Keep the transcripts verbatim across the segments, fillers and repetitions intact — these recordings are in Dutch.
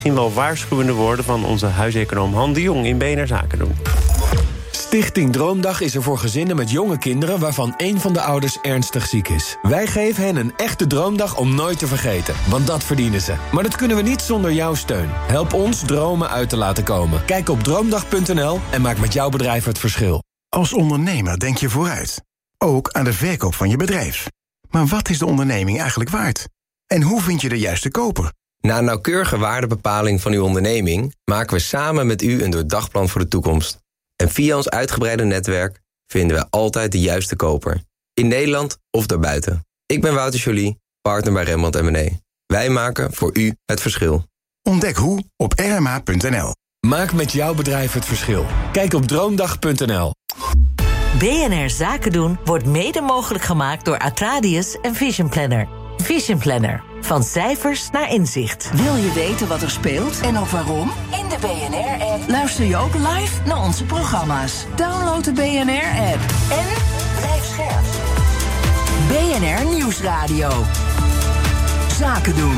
Misschien wel waarschuwende woorden van onze huiseconoom Han de Jong in B N R Zaken doen. Stichting Droomdag is er voor gezinnen met jonge kinderen waarvan één van de ouders ernstig ziek is. Wij geven hen een echte droomdag om nooit te vergeten, want dat verdienen ze. Maar dat kunnen we niet zonder jouw steun. Help ons dromen uit te laten komen. Kijk op droomdag punt n l en maak met jouw bedrijf het verschil. Als ondernemer denk je vooruit. Ook aan de verkoop van je bedrijf. Maar wat is de onderneming eigenlijk waard? En hoe vind je de juiste koper? Na een nauwkeurige waardebepaling van uw onderneming maken we samen met u een doordagplan voor de toekomst. En via ons uitgebreide netwerk vinden we altijd de juiste koper. In Nederland of daarbuiten. Ik ben Wouter Joly, partner bij Rembrandt en Mené. Wij maken voor u het verschil. Ontdek hoe op r m a punt n l. Maak met jouw bedrijf het verschil. Kijk op droomdag punt n l. B N R Zaken doen wordt mede mogelijk gemaakt door Atradius en Vision Planner. Vision Planner. Van cijfers naar inzicht. Wil je weten wat er speelt en ook waarom? In de B N R-app luister je ook live naar onze programma's. Download de B N R-app en blijf scherp. B N R Nieuwsradio. Zaken doen.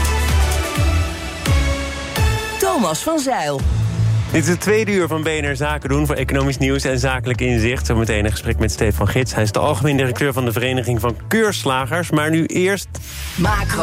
Thomas van Zijl. Dit is het tweede uur van B N R Zaken doen voor economisch nieuws en zakelijk inzicht. Zometeen een gesprek met Stefan Gids. Hij is de algemeen directeur van de Vereniging van Keurslagers. Maar nu eerst... Macro.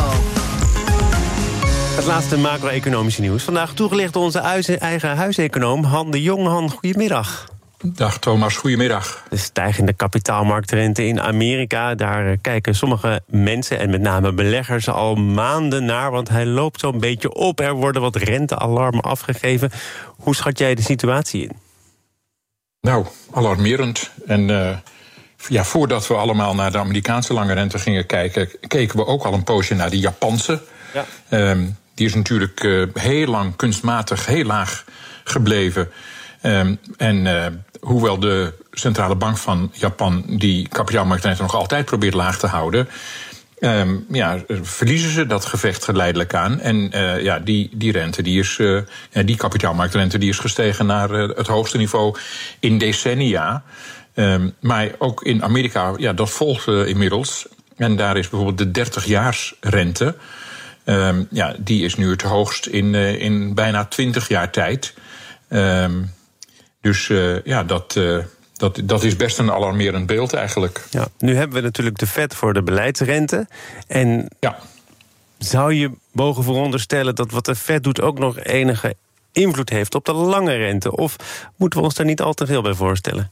Het laatste macro-economische nieuws. Vandaag toegelicht door onze eigen huiseconoom Han de Jong. Han, goedemiddag. Dag Thomas, goedemiddag. De stijgende kapitaalmarktrente in Amerika, daar kijken sommige mensen en met name beleggers al maanden naar, want hij loopt zo'n beetje op. Er worden wat rentealarmen afgegeven. Hoe schat jij de situatie in? Nou, alarmerend. En uh, ja, voordat we allemaal naar de Amerikaanse lange rente gingen kijken, keken we ook al een poosje naar de Japanse. Ja. Um, die is natuurlijk uh, heel lang kunstmatig heel laag gebleven. Um, en uh, hoewel de centrale bank van Japan die kapitaalmarktrente nog altijd probeert laag te houden, um, ja, verliezen ze dat gevecht geleidelijk aan. En uh, ja, die, die rente, die is, uh, ja, die kapitaalmarktrente, die is gestegen naar uh, het hoogste niveau in decennia. Um, maar ook in Amerika, ja, dat volgt uh, inmiddels. En daar is bijvoorbeeld de dertigjaarsrente. Um, ja, die is nu het hoogst in, uh, in bijna twintig jaar tijd. Um, Dus uh, ja, dat, uh, dat, dat is best een alarmerend beeld eigenlijk. Ja, nu hebben we natuurlijk de Fed voor de beleidsrente. En ja. Zou je mogen veronderstellen dat wat de Fed doet ook nog enige invloed heeft op de lange rente? Of moeten we ons daar niet al te veel bij voorstellen?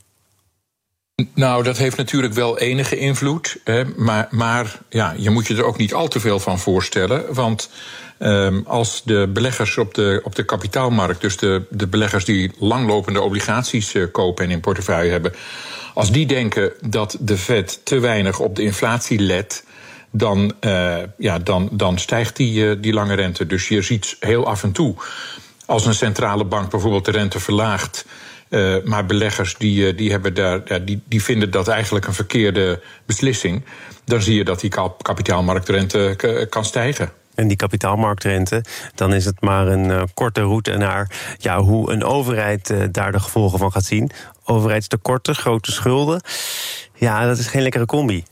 Nou, dat heeft natuurlijk wel enige invloed. Hè, maar maar ja, je moet je er ook niet al te veel van voorstellen. Want um, als de beleggers op de, op de kapitaalmarkt, dus de, de beleggers die langlopende obligaties uh, kopen en in portefeuille hebben, als die denken dat de Fed te weinig op de inflatie let, dan, uh, ja, dan, dan stijgt die, uh, die lange rente. Dus je ziet heel af en toe, als een centrale bank bijvoorbeeld de rente verlaagt, Uh, maar beleggers die, die, hebben daar, ja, die, die vinden dat eigenlijk een verkeerde beslissing, dan zie je dat die kapitaalmarktrente k- kan stijgen. En die kapitaalmarktrente, dan is het maar een uh, korte route naar ja, hoe een overheid uh, daar de gevolgen van gaat zien. Overheidstekorten, grote schulden. Ja, dat is geen lekkere combi.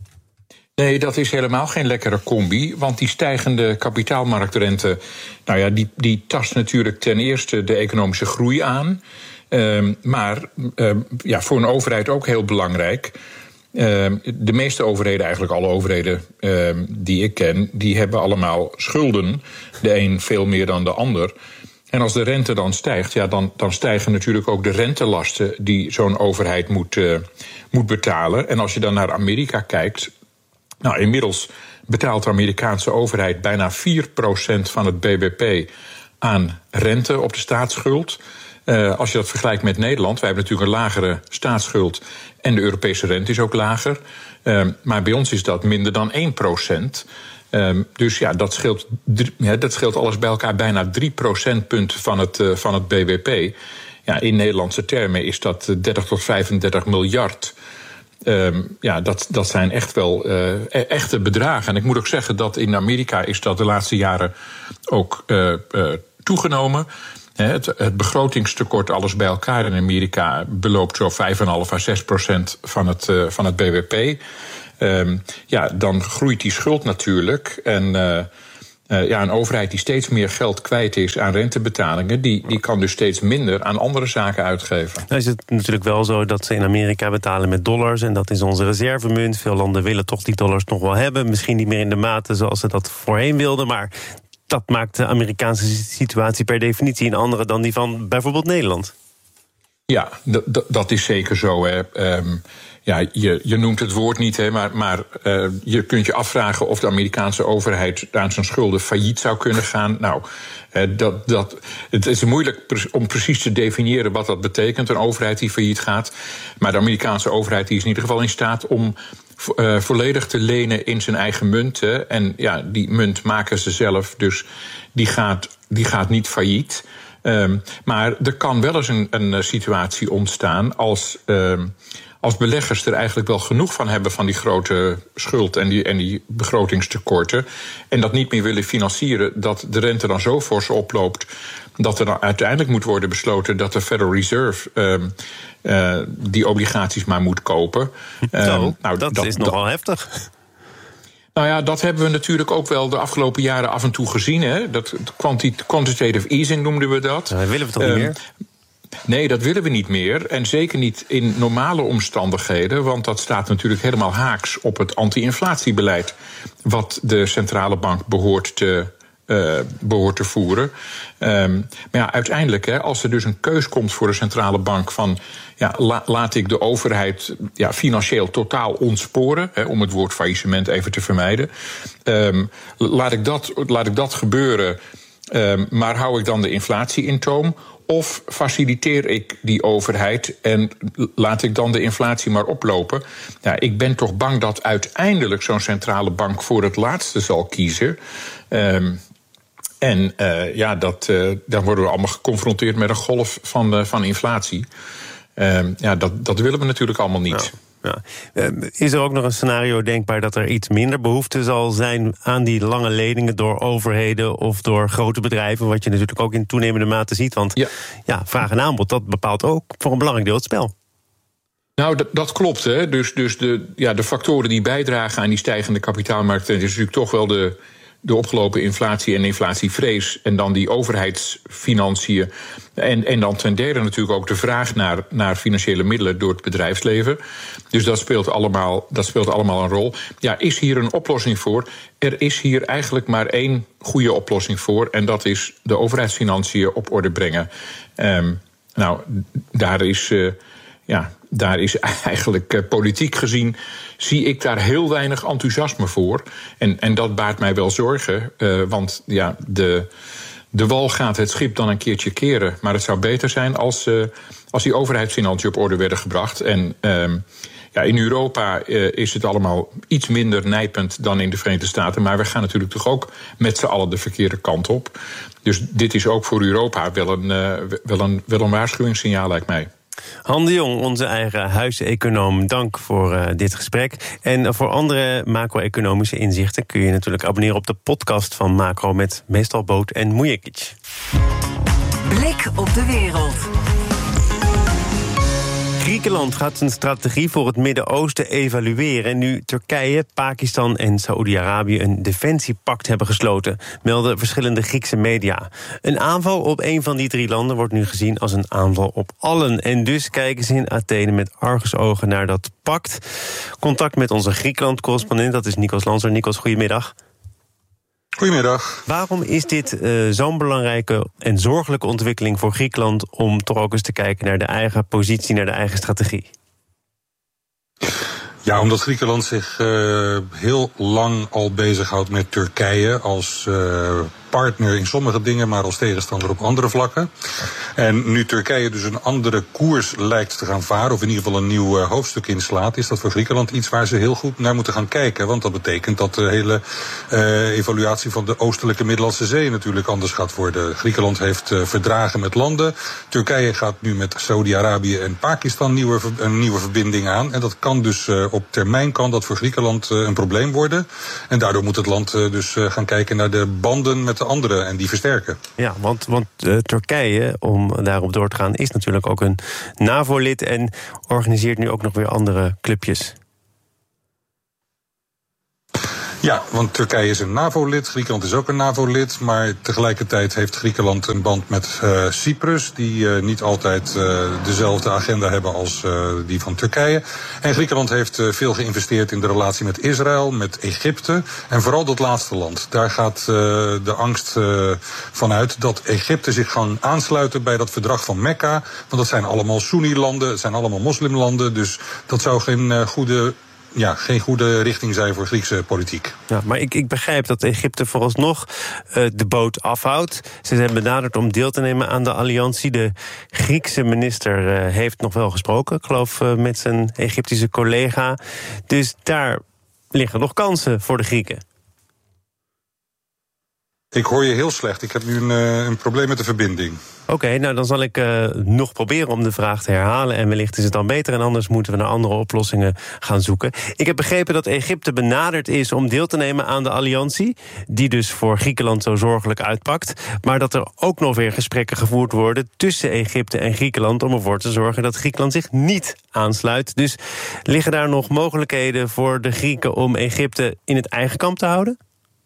Nee, dat is helemaal geen lekkere combi, want die stijgende kapitaalmarktrente, nou ja, die, die tast natuurlijk ten eerste de economische groei aan. Um, maar um, ja, voor een overheid ook heel belangrijk. Um, de meeste overheden, eigenlijk alle overheden um, die ik ken, die hebben allemaal schulden. De een veel meer dan de ander. En als de rente dan stijgt, ja, dan, dan stijgen natuurlijk ook de rentelasten die zo'n overheid moet, uh, moet betalen. En als je dan naar Amerika kijkt, nou, inmiddels betaalt de Amerikaanse overheid bijna vier procent van het B B P aan rente op de staatsschuld. Uh, als je dat vergelijkt met Nederland, wij hebben natuurlijk een lagere staatsschuld en de Europese rente is ook lager. Uh, maar bij ons is dat minder dan één procent. Uh, dus ja, dat scheelt, ja, dat scheelt alles bij elkaar bijna drie procentpunten van het, uh, van het B B P. Ja, in Nederlandse termen is dat dertig tot vijfendertig miljard. Um, ja, dat, dat zijn echt wel uh, echte bedragen. En ik moet ook zeggen dat in Amerika is dat de laatste jaren ook uh, uh, toegenomen. Het, het begrotingstekort, alles bij elkaar in Amerika, beloopt zo vijf komma vijf à zes procent van het, uh, van het B B P. Um, ja, dan groeit die schuld natuurlijk. En uh, Uh, ja, een overheid die steeds meer geld kwijt is aan rentebetalingen, die, die kan dus steeds minder aan andere zaken uitgeven. Nou is het natuurlijk wel zo dat ze in Amerika betalen met dollars en dat is onze reservemunt. Veel landen willen toch die dollars nog wel hebben. Misschien niet meer in de mate zoals ze dat voorheen wilden, maar dat maakt de Amerikaanse situatie per definitie een andere dan die van bijvoorbeeld Nederland. Ja, d- d- dat is zeker zo. Hè. Um, ja, je, je noemt het woord niet, hè, maar, maar uh, je kunt je afvragen of de Amerikaanse overheid aan zijn schulden failliet zou kunnen gaan. Nou, uh, dat, dat, het is moeilijk pre- om precies te definiëren wat dat betekent, een overheid die failliet gaat. Maar de Amerikaanse overheid die is in ieder geval in staat om uh, volledig te lenen in zijn eigen munt. Hè. En ja, die munt maken ze zelf, dus die gaat, die gaat niet failliet. Um, maar er kan wel eens een, een situatie ontstaan als, um, als beleggers er eigenlijk wel genoeg van hebben van die grote schuld en die, en die begrotingstekorten en dat niet meer willen financieren, dat de rente dan zo fors oploopt dat er dan uiteindelijk moet worden besloten dat de Federal Reserve um, uh, die obligaties maar moet kopen. Um, Zo, nou, dat, dat is nogal dat, heftig. Nou ja, dat hebben we natuurlijk ook wel de afgelopen jaren af en toe gezien. Hè? Dat quantitative easing noemden we dat. Dat willen we toch niet um, meer? Nee, dat willen we niet meer. En zeker niet in normale omstandigheden. Want dat staat natuurlijk helemaal haaks op het anti-inflatiebeleid wat de centrale bank behoort te, uh, behoort te voeren. Um, maar ja, uiteindelijk, hè, als er dus een keus komt voor de centrale bank van ja, la, laat ik de overheid ja, financieel totaal ontsporen, hè, om het woord faillissement even te vermijden. Um, laat, ik dat, laat ik dat gebeuren, um, maar hou ik dan de inflatie in toom? Of faciliteer ik die overheid en laat ik dan de inflatie maar oplopen? Ja, ik ben toch bang dat uiteindelijk zo'n centrale bank voor het laatste zal kiezen. Um, en uh, ja, dat, uh, dan worden we allemaal geconfronteerd met een golf van, uh, van inflatie. Um, ja, dat, dat willen we natuurlijk allemaal niet. Ja. Ja. Is er ook nog een scenario denkbaar dat er iets minder behoefte zal zijn aan die lange leningen door overheden of door grote bedrijven, wat je natuurlijk ook in toenemende mate ziet? Want ja, ja vraag en aanbod, dat bepaalt ook voor een belangrijk deel het spel. Nou, dat, dat klopt. Hè. Dus, dus de, ja, de factoren die bijdragen aan die stijgende kapitaalmarkten is natuurlijk toch wel de, de opgelopen inflatie en inflatievrees en dan die overheidsfinanciën. En, en dan ten derde natuurlijk ook de vraag naar, naar financiële middelen door het bedrijfsleven. Dus dat speelt, allemaal, dat speelt allemaal een rol. Ja, is hier een oplossing voor? Er is hier eigenlijk maar één goede oplossing voor, en dat is de overheidsfinanciën op orde brengen. Um, nou, daar is, uh, ja, daar is eigenlijk uh, politiek gezien, zie ik daar heel weinig enthousiasme voor. En, en dat baart mij wel zorgen, uh, want ja, de... De wal gaat het schip dan een keertje keren. Maar het zou beter zijn als, uh, als die overheidsfinanciën op orde werden gebracht. En uh, ja, in Europa uh, is het allemaal iets minder nijpend dan in de Verenigde Staten. Maar we gaan natuurlijk toch ook met z'n allen de verkeerde kant op. Dus dit is ook voor Europa wel een, uh, wel een, wel een waarschuwingssignaal, lijkt mij. Han de Jong, onze eigen huiseconoom, dank voor uh, dit gesprek. En voor andere macro-economische inzichten kun je natuurlijk abonneren op de podcast van Macro met meestal Boot en Mujekic. Blik op de wereld. Griekenland gaat zijn strategie voor het Midden-Oosten evalueren, nu Turkije, Pakistan en Saoedi-Arabië een defensiepact hebben gesloten, melden verschillende Griekse media. Een aanval op een van die drie landen wordt nu gezien als een aanval op allen. En dus kijken ze in Athene met argusogen naar dat pact. Contact met onze Griekenland-correspondent, dat is Nikos Lanser. Nikos, goedemiddag. Goedemiddag. Waarom is dit uh, zo'n belangrijke en zorgelijke ontwikkeling voor Griekenland om toch ook eens te kijken naar de eigen positie, naar de eigen strategie? Ja, omdat Griekenland zich uh, heel lang al bezighoudt met Turkije als uh, partner in sommige dingen, maar als tegenstander op andere vlakken. En nu Turkije dus een andere koers lijkt te gaan varen, of in ieder geval een nieuw uh, hoofdstuk inslaat, is dat voor Griekenland iets waar ze heel goed naar moeten gaan kijken. Want dat betekent dat de hele uh, evaluatie van de oostelijke Middellandse Zee natuurlijk anders gaat worden. Griekenland heeft uh, verdragen met landen. Turkije gaat nu met Saudi-Arabië en Pakistan nieuwe, een nieuwe verbinding aan. En dat kan dus uh, op termijn kan dat voor Griekenland uh, een probleem worden. En daardoor moet het land uh, dus uh, gaan kijken naar de banden met de anderen en die versterken. Ja, want, want uh, Turkije, om daarop door te gaan, is natuurlijk ook een NAVO-lid en organiseert nu ook nog weer andere clubjes. Ja, want Turkije is een NAVO-lid, Griekenland is ook een NAVO-lid, maar tegelijkertijd heeft Griekenland een band met uh, Cyprus, die uh, niet altijd uh, dezelfde agenda hebben als uh, die van Turkije. En Griekenland heeft uh, veel geïnvesteerd in de relatie met Israël, met Egypte en vooral dat laatste land. Daar gaat uh, de angst uh, vanuit dat Egypte zich gaan aansluiten bij dat verdrag van Mekka, want dat zijn allemaal Soenni-landen, het zijn allemaal moslimlanden, dus dat zou geen uh, goede... Ja, geen goede richting zijn voor Griekse politiek. Ja, maar ik, ik begrijp dat Egypte vooralsnog uh, de boot afhoudt. Ze zijn benaderd om deel te nemen aan de alliantie. De Griekse minister uh, heeft nog wel gesproken, ik geloof uh, met zijn Egyptische collega. Dus daar liggen nog kansen voor de Grieken. Ik hoor je heel slecht. Ik heb nu een, uh, een probleem met de verbinding. Oké, okay, nou dan zal ik uh, nog proberen om de vraag te herhalen. En wellicht is het dan beter en anders moeten we naar andere oplossingen gaan zoeken. Ik heb begrepen dat Egypte benaderd is om deel te nemen aan de alliantie, die dus voor Griekenland zo zorgelijk uitpakt. Maar dat er ook nog weer gesprekken gevoerd worden tussen Egypte en Griekenland om ervoor te zorgen dat Griekenland zich niet aansluit. Dus liggen daar nog mogelijkheden voor de Grieken om Egypte in het eigen kamp te houden?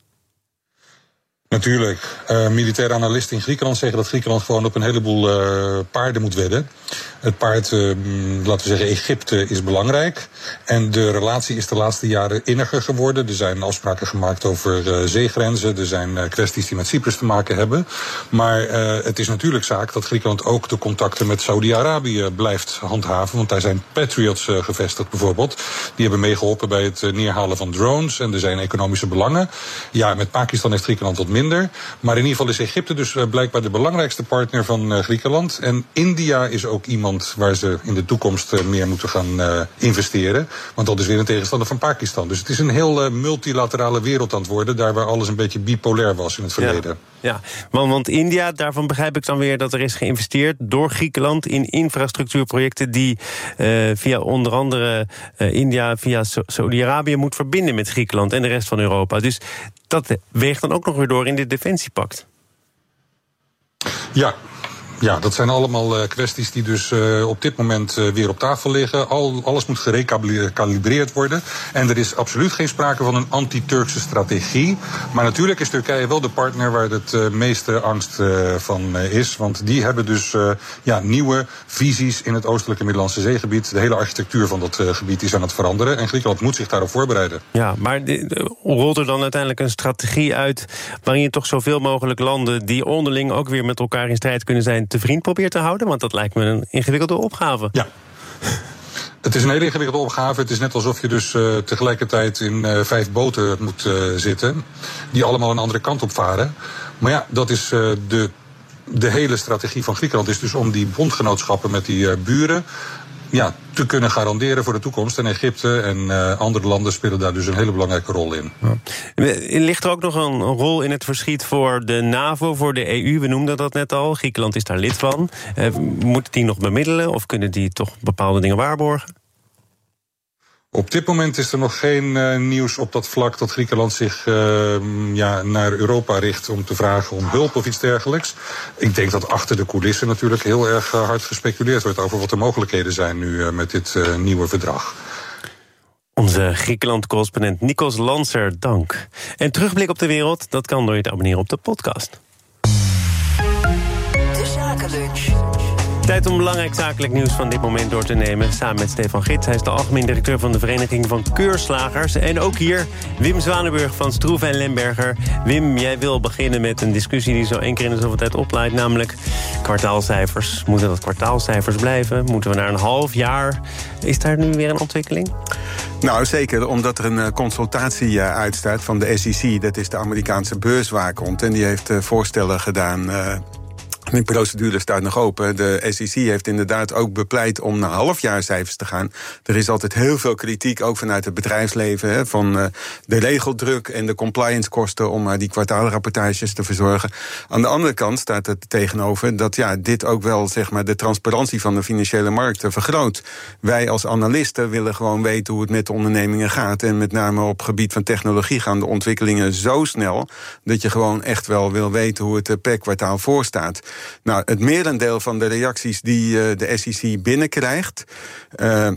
Natuurlijk. Uh, militaire analisten in Griekenland zeggen dat Griekenland gewoon op een heleboel uh, paarden moet wedden. Het paard, uh, laten we zeggen, Egypte is belangrijk. En de relatie is de laatste jaren inniger geworden. Er zijn afspraken gemaakt over uh, zeegrenzen. Er zijn uh, kwesties die met Cyprus te maken hebben. Maar uh, het is natuurlijk zaak dat Griekenland ook de contacten met Saudi-Arabië blijft handhaven. Want daar zijn Patriots uh, gevestigd bijvoorbeeld. Die hebben meegeholpen bij het uh, neerhalen van drones. En er zijn economische belangen. Ja, met Pakistan heeft Griekenland wat minder. Maar in ieder geval is Egypte dus uh, blijkbaar de belangrijkste partner van uh, Griekenland. En India is ook iemand waar ze in de toekomst uh, meer moeten gaan uh, investeren. Want dat is weer een tegenstander van Pakistan. Dus het is een heel uh, multilaterale wereld aan het worden. Daar waar alles een beetje bipolair was in het verleden. Ja, ja. Want, want India, daarvan begrijp ik dan weer dat er is geïnvesteerd door Griekenland in infrastructuurprojecten die uh, via onder andere uh, India via Saudi-Arabië moet verbinden met Griekenland en de rest van Europa. Dus dat weegt dan ook nog weer door in dit defensiepact. Ja. Ja, dat zijn allemaal uh, kwesties die dus uh, op dit moment uh, weer op tafel liggen. Al, alles moet gerecalibreerd worden. En er is absoluut geen sprake van een anti-Turkse strategie. Maar natuurlijk is Turkije wel de partner waar het uh, meeste angst uh, van uh, is. Want die hebben dus uh, ja, nieuwe visies in het oostelijke Middellandse Zeegebied. De hele architectuur van dat uh, gebied is aan het veranderen. En Griekenland moet zich daarop voorbereiden. Ja, maar de, rolt er dan uiteindelijk een strategie uit waarin je toch zoveel mogelijk landen die onderling ook weer met elkaar in strijd kunnen zijn te vriend probeert te houden? Want dat lijkt me een ingewikkelde opgave. Ja. Het is een hele ingewikkelde opgave. Het is net alsof je dus uh, tegelijkertijd in uh, vijf boten moet uh, zitten, die allemaal een andere kant op varen. Maar ja, dat is uh, de, de hele strategie van Griekenland. Is dus om die bondgenootschappen met die uh, buren ja, te kunnen garanderen voor de toekomst. En Egypte en uh, andere landen spelen daar dus een hele belangrijke rol in. Ja. Ligt er ook nog een rol in het verschiet voor de NAVO, voor de E U? We noemden dat net al. Griekenland is daar lid van. Uh, moeten die nog bemiddelen of kunnen die toch bepaalde dingen waarborgen? Op dit moment is er nog geen uh, nieuws op dat vlak dat Griekenland zich uh, ja, naar Europa richt om te vragen om hulp of iets dergelijks. Ik denk dat achter de coulissen natuurlijk heel erg uh, hard gespeculeerd wordt over wat de mogelijkheden zijn nu uh, met dit uh, nieuwe verdrag. Onze Griekenland-correspondent Nikos Lanser, dank. En terugblik op de wereld, dat kan door je te abonneren op de podcast. De Zakenlunch. Tijd om belangrijk zakelijk nieuws van dit moment door te nemen. Samen met Stefan Gids. Hij is de algemeen directeur van de Vereniging van Keurslagers. En ook hier Wim Zwanenburg van Stroeve en Lemberger. Wim, jij wil beginnen met een discussie die zo één keer in de zoveel tijd opleidt. Namelijk kwartaalcijfers. Moeten dat kwartaalcijfers blijven? Moeten we naar een half jaar? Is daar nu weer een ontwikkeling? Nou, zeker, omdat er een consultatie uh, uitstaat van de S E C. Dat is de Amerikaanse beurswaakhond. En die heeft uh, voorstellen gedaan. Uh, Die procedure staat nog open. De S E C heeft inderdaad ook bepleit om naar halfjaarcijfers te gaan. Er is altijd heel veel kritiek, ook vanuit het bedrijfsleven, hè, van uh, de regeldruk en de compliancekosten om uh, die kwartaalrapportages te verzorgen. Aan de andere kant staat er tegenover dat ja, dit ook wel zeg maar de transparantie van de financiële markten vergroot. Wij als analisten willen gewoon weten hoe het met de ondernemingen gaat. En met name op het gebied van technologie gaan de ontwikkelingen zo snel dat je gewoon echt wel wil weten hoe het per kwartaal voorstaat. Nou, het merendeel van de reacties die uh, de S E C binnenkrijgt, Uh,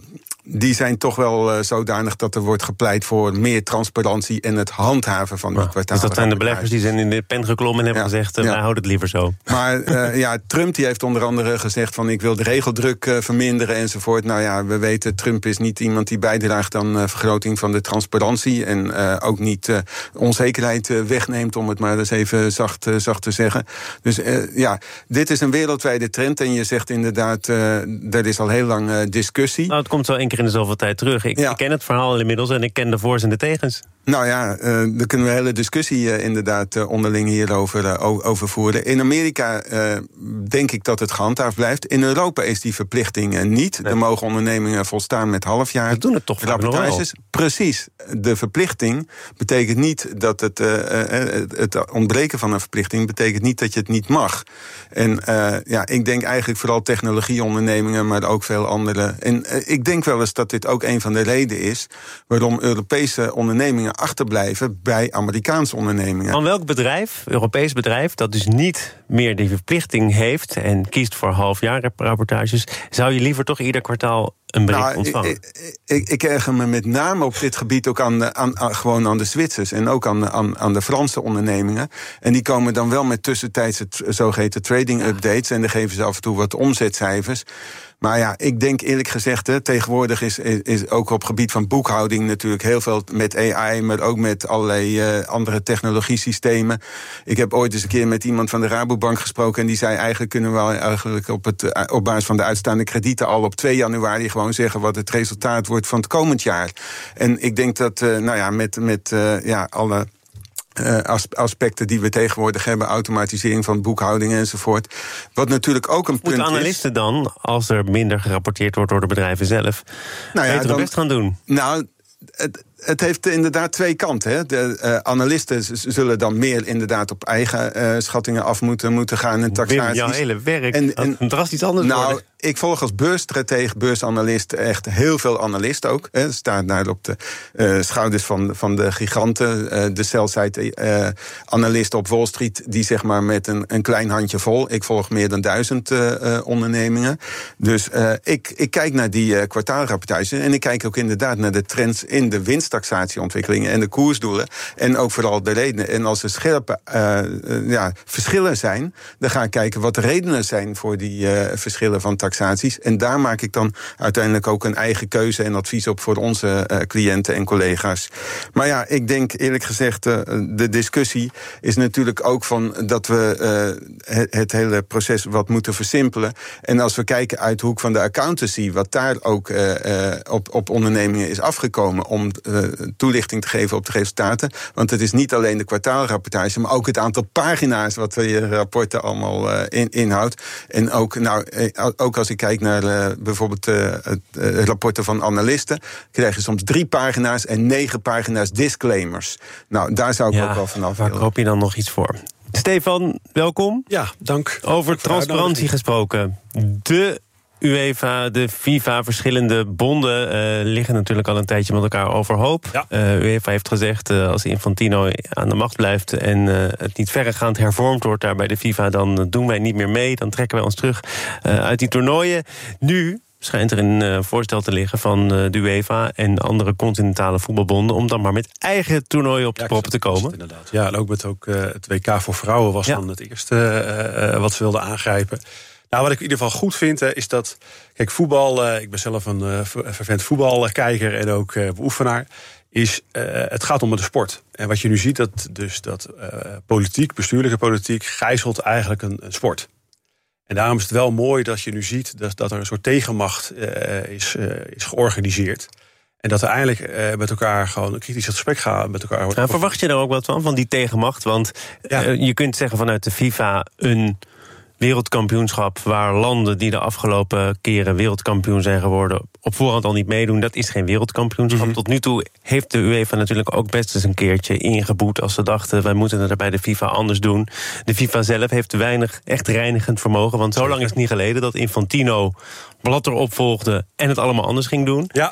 die zijn toch wel uh, zodanig dat er wordt gepleit voor meer transparantie en het handhaven van die kwartalen. Dus dat zijn de beleggers die zijn in de pen geklommen en hebben ja, gezegd, uh, ja. wij houden het liever zo. Maar uh, ja, Trump die heeft onder andere gezegd van ik wil de regeldruk uh, verminderen enzovoort. Nou ja, we weten, Trump is niet iemand die bijdraagt aan uh, vergroting van de transparantie en uh, ook niet uh, onzekerheid uh, wegneemt, om het maar eens even zacht, uh, zacht te zeggen. Dus uh, ja, dit is een wereldwijde trend en je zegt inderdaad, uh, er is al heel lang uh, discussie. Nou, het komt zo één keer in de zoveel tijd terug. Ik, ja. ik ken het verhaal inmiddels en ik ken de voor's en de tegens. Nou ja, uh, daar kunnen we een hele discussie uh, inderdaad uh, onderling hierover uh, over voeren. In Amerika uh, denk ik dat het gehandhaafd blijft. In Europa is die verplichting uh, niet. Nee. Er mogen ondernemingen volstaan met halfjaar. We doen het toch vaak nog wel. Precies. De verplichting betekent niet dat het, uh, uh, het ontbreken van een verplichting betekent niet dat je het niet mag. En uh, ja, ik denk eigenlijk vooral technologieondernemingen, maar ook veel andere. En uh, ik denk wel eens dat dit ook een van de redenen is waarom Europese ondernemingen achterblijven bij Amerikaanse ondernemingen. Van welk bedrijf, Europees bedrijf, dat dus niet meer die verplichting heeft en kiest voor halfjaarrapportages, zou je liever toch ieder kwartaal een bericht nou, ontvangen? Ik, ik, ik erger me met name op dit gebied ook aan, aan, aan, gewoon aan de Zwitsers en ook aan, aan, aan de Franse ondernemingen. En die komen dan wel met tussentijdse zogeheten trading updates en dan geven ze af en toe wat omzetcijfers. Maar ja, ik denk eerlijk gezegd, hè, tegenwoordig is, is, is ook op gebied van boekhouding natuurlijk heel veel met A I, maar ook met allerlei uh, andere technologiesystemen. Ik heb ooit eens een keer met iemand van de Rabobank gesproken en die zei eigenlijk kunnen we eigenlijk op, het, op basis van de uitstaande kredieten al op twee januari gewoon zeggen wat het resultaat wordt van het komend jaar. En ik denk dat, uh, nou ja, met, met uh, ja, alle Uh, aspecten die we tegenwoordig hebben, automatisering van boekhouding enzovoort. Wat natuurlijk ook een punt is. Moeten analisten dan, als er minder gerapporteerd wordt door de bedrijven zelf, nou ja, beter dan best gaan doen? Nou, het, het heeft inderdaad twee kanten. Hè. De uh, analisten z- zullen dan meer inderdaad op eigen uh, schattingen af moeten, moeten gaan en taxaties. Wim, jouw hele werk, en, en, dat drastisch anders nou, worden. Ik volg als beursstratege, beursanalist echt heel veel analisten ook. Er staat daar op de uh, schouders van, van de giganten. Uh, de sell-side uh, analisten op Wall Street, die zeg maar met een, een klein handje vol. Ik volg meer dan duizend uh, uh, ondernemingen. Dus uh, ik, ik kijk naar die uh, kwartaalrapportages en ik kijk ook inderdaad naar de trends in de winsttaxatieontwikkelingen en de koersdoelen. En ook vooral de redenen. En als er scherpe uh, uh, ja, verschillen zijn, dan ga ik kijken wat de redenen zijn voor die uh, verschillen van taxatie. En daar maak ik dan uiteindelijk ook een eigen keuze en advies op voor onze uh, cliënten en collega's. Maar ja, ik denk eerlijk gezegd, uh, de discussie is natuurlijk ook van dat we uh, het, het hele proces wat moeten versimpelen. En als we kijken uit de hoek van de accountancy, wat daar ook uh, uh, op, op ondernemingen is afgekomen om uh, toelichting te geven op de resultaten. Want het is niet alleen de kwartaalrapportage, maar ook het aantal pagina's wat je rapporten allemaal uh, in, inhoudt. En ook, nou, ook als ik kijk naar uh, bijvoorbeeld uh, uh, rapporten van analisten, krijg je soms drie pagina's en negen pagina's disclaimers. Nou, daar zou ik ja, ook wel vanaf waar willen. Koop je dan nog iets voor? Stefan, welkom. Ja, dank. Over transparantie gesproken. De UEFA, de FIFA, verschillende bonden uh, liggen natuurlijk al een tijdje met elkaar overhoop. Ja. Uh, UEFA heeft gezegd, uh, als Infantino aan de macht blijft en uh, het niet verregaand hervormd wordt daar bij de FIFA, dan doen wij niet meer mee, dan trekken wij ons terug uh, uit die toernooien. Nu schijnt er een uh, voorstel te liggen van uh, de UEFA en andere continentale voetbalbonden om dan maar met eigen toernooien op de ja, proppen te komen. Inderdaad. Ja, en ook met ook, uh, het W K voor vrouwen was ja. dan het eerste uh, uh, wat ze wilden aangrijpen. Nou, wat ik in ieder geval goed vind, uh, is dat, kijk, voetbal, uh, ik ben zelf een uh, vervent voetbalkijker en ook uh, beoefenaar, is uh, het gaat om de sport. En wat je nu ziet, dat dus dat uh, politiek, bestuurlijke politiek, gijzelt eigenlijk een, een sport. En daarom is het wel mooi dat je nu ziet dat, dat er een soort tegenmacht uh, is, uh, is georganiseerd. En dat er eindelijk uh, met elkaar gewoon een kritisch gesprek gaan met elkaar. Nou, verwacht je daar ook wat van, van die tegenmacht? Want ja. uh, je kunt zeggen vanuit de FIFA een wereldkampioenschap waar landen die de afgelopen keren wereldkampioen zijn geworden op voorhand al niet meedoen, dat is geen wereldkampioenschap. Mm-hmm. Tot nu toe heeft de UEFA natuurlijk ook best eens een keertje ingeboet als ze dachten, wij moeten het er bij de FIFA anders doen. De FIFA zelf heeft weinig echt reinigend vermogen, want zo lang is het niet geleden dat Infantino Blatter opvolgde en het allemaal anders ging doen. Ja.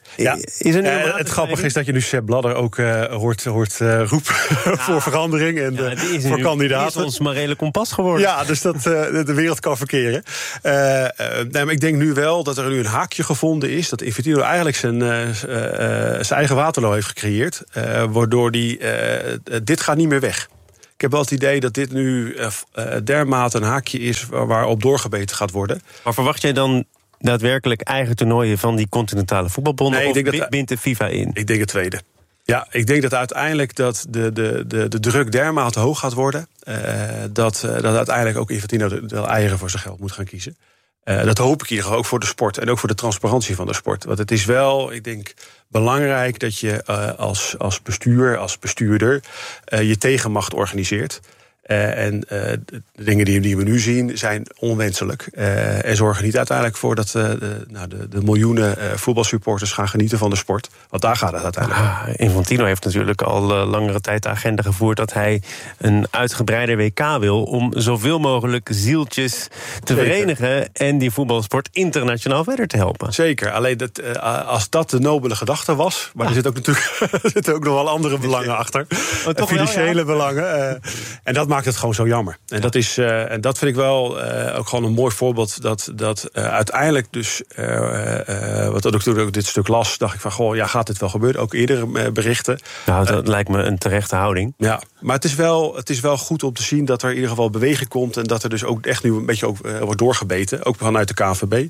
Ja, is er nu uh, het grappige is dat je nu Sepp Blatter ook uh, hoort, hoort uh, roepen ja. voor verandering en ja, de, voor nu, kandidaten. Die is ons morele kompas geworden. Ja, dus dat uh, de wereld kan verkeren. Uh, uh, nee, maar ik denk nu wel dat er nu een haakje gevonden is, dat Infantino eigenlijk zijn, uh, uh, zijn eigen Waterloo heeft gecreëerd, uh, waardoor die uh, dit gaat niet meer weg. Ik heb wel het idee dat dit nu uh, dermate een haakje is waarop doorgebeten gaat worden. Maar verwacht jij dan daadwerkelijk eigen toernooien van die continentale voetbalbonden? Nee, ik denk of dat, bindt de FIFA in? Ik denk het tweede. Ja, ik denk dat uiteindelijk dat de, de, de, de druk dermate hoog gaat worden, Uh, dat, uh, dat uiteindelijk ook Infantino de, de eieren voor zijn geld moet gaan kiezen. Uh, dat hoop ik in ieder geval ook voor de sport en ook voor de transparantie van de sport. Want het is wel, ik denk, belangrijk dat je uh, als, als bestuur, als bestuurder uh, je tegenmacht organiseert. Uh, en uh, de dingen die, die we nu zien zijn onwenselijk. Uh, en zorgen niet uiteindelijk voor dat uh, de, nou, de, de miljoenen uh, voetbalsupporters gaan genieten van de sport. Want daar gaat het uiteindelijk om. Ah, Infantino heeft natuurlijk al uh, langere tijd de agenda gevoerd dat hij een uitgebreider W K wil om zoveel mogelijk zieltjes te Zeker. verenigen en die voetbalsport internationaal verder te helpen. Zeker, alleen dat, uh, als dat de nobele gedachte was, maar ah. er zitten ook natuurlijk er zitten ook nog wel andere belangen achter. Oh, toch financiële wel, ja. belangen. Uh, en dat maakt het gewoon zo jammer. En dat, is, uh, en dat vind ik wel uh, ook gewoon een mooi voorbeeld dat, dat uh, uiteindelijk dus, uh, uh, wat ook toen ik dit stuk las, dacht ik van, goh, ja, gaat dit wel gebeuren? Ook eerder uh, berichten. Nou, dat uh, lijkt me een terechte houding. Ja, maar het is, wel, het is wel goed om te zien dat er in ieder geval beweging komt en dat er dus ook echt nu een beetje ook, uh, wordt doorgebeten, ook vanuit de K N V B.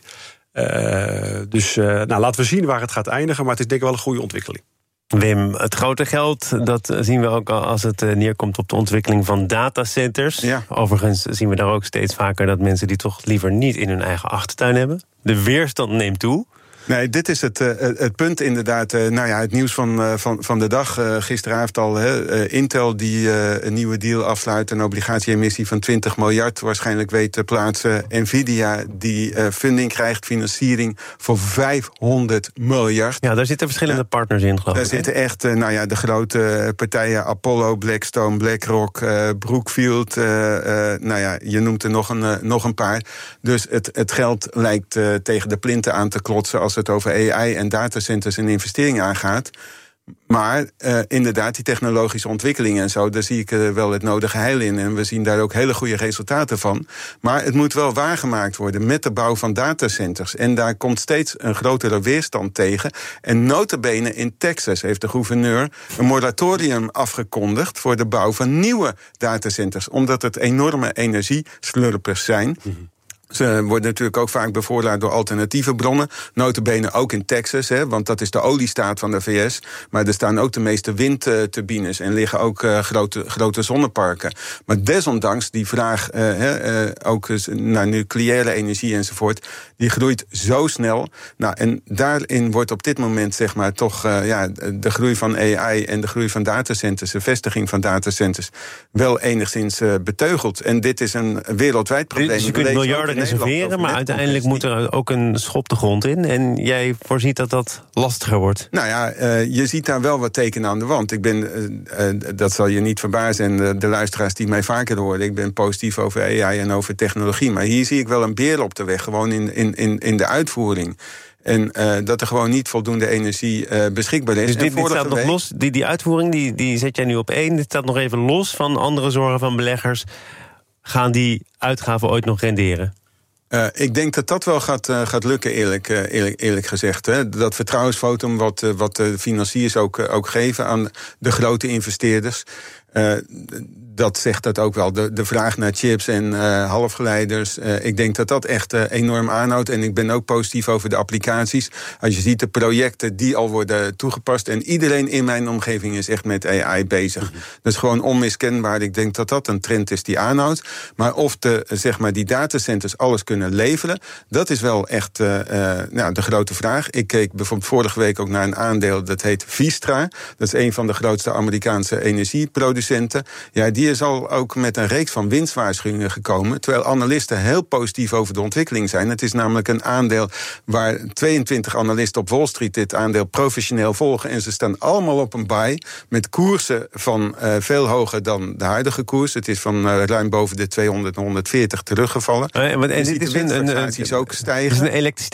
Uh, dus uh, nou, laten we zien waar het gaat eindigen, maar het is denk ik wel een goede ontwikkeling. Wim, het grote geld, dat zien we ook als het neerkomt op de ontwikkeling van datacenters. Ja. Overigens zien we daar ook steeds vaker dat mensen die toch liever niet in hun eigen achtertuin hebben. De weerstand neemt toe. Nee, dit is het, uh, het punt inderdaad. Uh, nou ja, het nieuws van, uh, van, van de dag. Uh, gisteravond al. Hè, uh, Intel die uh, een nieuwe deal afsluit. Een obligatie-emissie van twintig miljard waarschijnlijk weet te plaatsen. Nvidia die uh, funding krijgt, financiering voor vijfhonderd miljard. Ja, daar zitten verschillende uh, partners in, geloof daar ik. Daar zitten echt uh, nou ja, de grote partijen. Apollo, Blackstone, BlackRock, uh, Brookfield. Uh, uh, nou ja, je noemt er nog een, uh, nog een paar. Dus het, het geld lijkt uh, tegen de plinten aan te klotsen als het over A I en datacenters en investeringen aangaat. Maar uh, inderdaad, die technologische ontwikkelingen en zo, daar zie ik uh, wel het nodige heil in. En we zien daar ook hele goede resultaten van. Maar het moet wel waargemaakt worden met de bouw van datacenters. En daar komt steeds een grotere weerstand tegen. En nota bene in Texas heeft de gouverneur een moratorium afgekondigd voor de bouw van nieuwe datacenters. Omdat het enorme energieslurpers zijn. Mm-hmm. Ze worden natuurlijk ook vaak bevoorraad door alternatieve bronnen. Nota bene ook in Texas, hè, want dat is de oliestaat van de V S. Maar er staan ook de meeste windturbines en liggen ook uh, grote, grote zonneparken. Maar desondanks, die vraag uh, uh, ook naar nucleaire energie enzovoort, die groeit zo snel. Nou, en daarin wordt op dit moment zeg maar toch uh, ja, de groei van A I en de groei van datacenters, de vestiging van datacenters, wel enigszins uh, beteugeld. En dit is een wereldwijd probleem. Dus je kunt miljarden reserveren, maar uiteindelijk moet er ook een schop de grond in. En jij voorziet dat dat lastiger wordt. Nou ja, uh, je ziet daar wel wat tekenen aan de wand. Ik ben, uh, uh, dat zal je niet verbazen, en uh, de luisteraars die mij vaker horen, ik ben positief over A I en over technologie. Maar hier zie ik wel een beer op de weg, gewoon in, in, in, in de uitvoering. En uh, dat er gewoon niet voldoende energie uh, beschikbaar is. Dus dit, en dit staat nog week... los, die, die uitvoering die, die zet jij nu op één. Dit staat nog even los van andere zorgen van beleggers. Gaan die uitgaven ooit nog renderen? Uh, ik denk dat dat wel gaat, uh, gaat lukken, eerlijk, uh, eerlijk, eerlijk gezegd. Hè. Dat vertrouwensvotum wat, uh, wat de financiers ook, uh, ook geven aan de grote investeerders. Uh, dat zegt dat ook wel. De, de vraag naar chips en uh, halfgeleiders. Uh, ik denk dat dat echt uh, enorm aanhoudt. En ik ben ook positief over de applicaties. Als je ziet de projecten die al worden toegepast. En iedereen in mijn omgeving is echt met A I bezig. Mm-hmm. Dat is gewoon onmiskenbaar. Ik denk dat dat een trend is die aanhoudt. Maar of de, zeg maar, die datacenters alles kunnen leveren, dat is wel echt uh, uh, nou, de grote vraag. Ik keek bijvoorbeeld vorige week ook naar een aandeel dat heet Vistra. Dat is een van de grootste Amerikaanse energieproducenten. Ja, die is al ook met een reeks van winstwaarschuwingen gekomen, terwijl analisten heel positief over de ontwikkeling zijn. Het is namelijk een aandeel waar tweeëntwintig analisten op Wall Street dit aandeel professioneel volgen en ze staan allemaal op een buy met koersen van uh, veel hoger dan de huidige koers. Het is van uh, ruim boven de tweehonderd, honderdveertig teruggevallen. Uh, en, en dit is een, een, een, ook stijgen. Het is een elektriciteits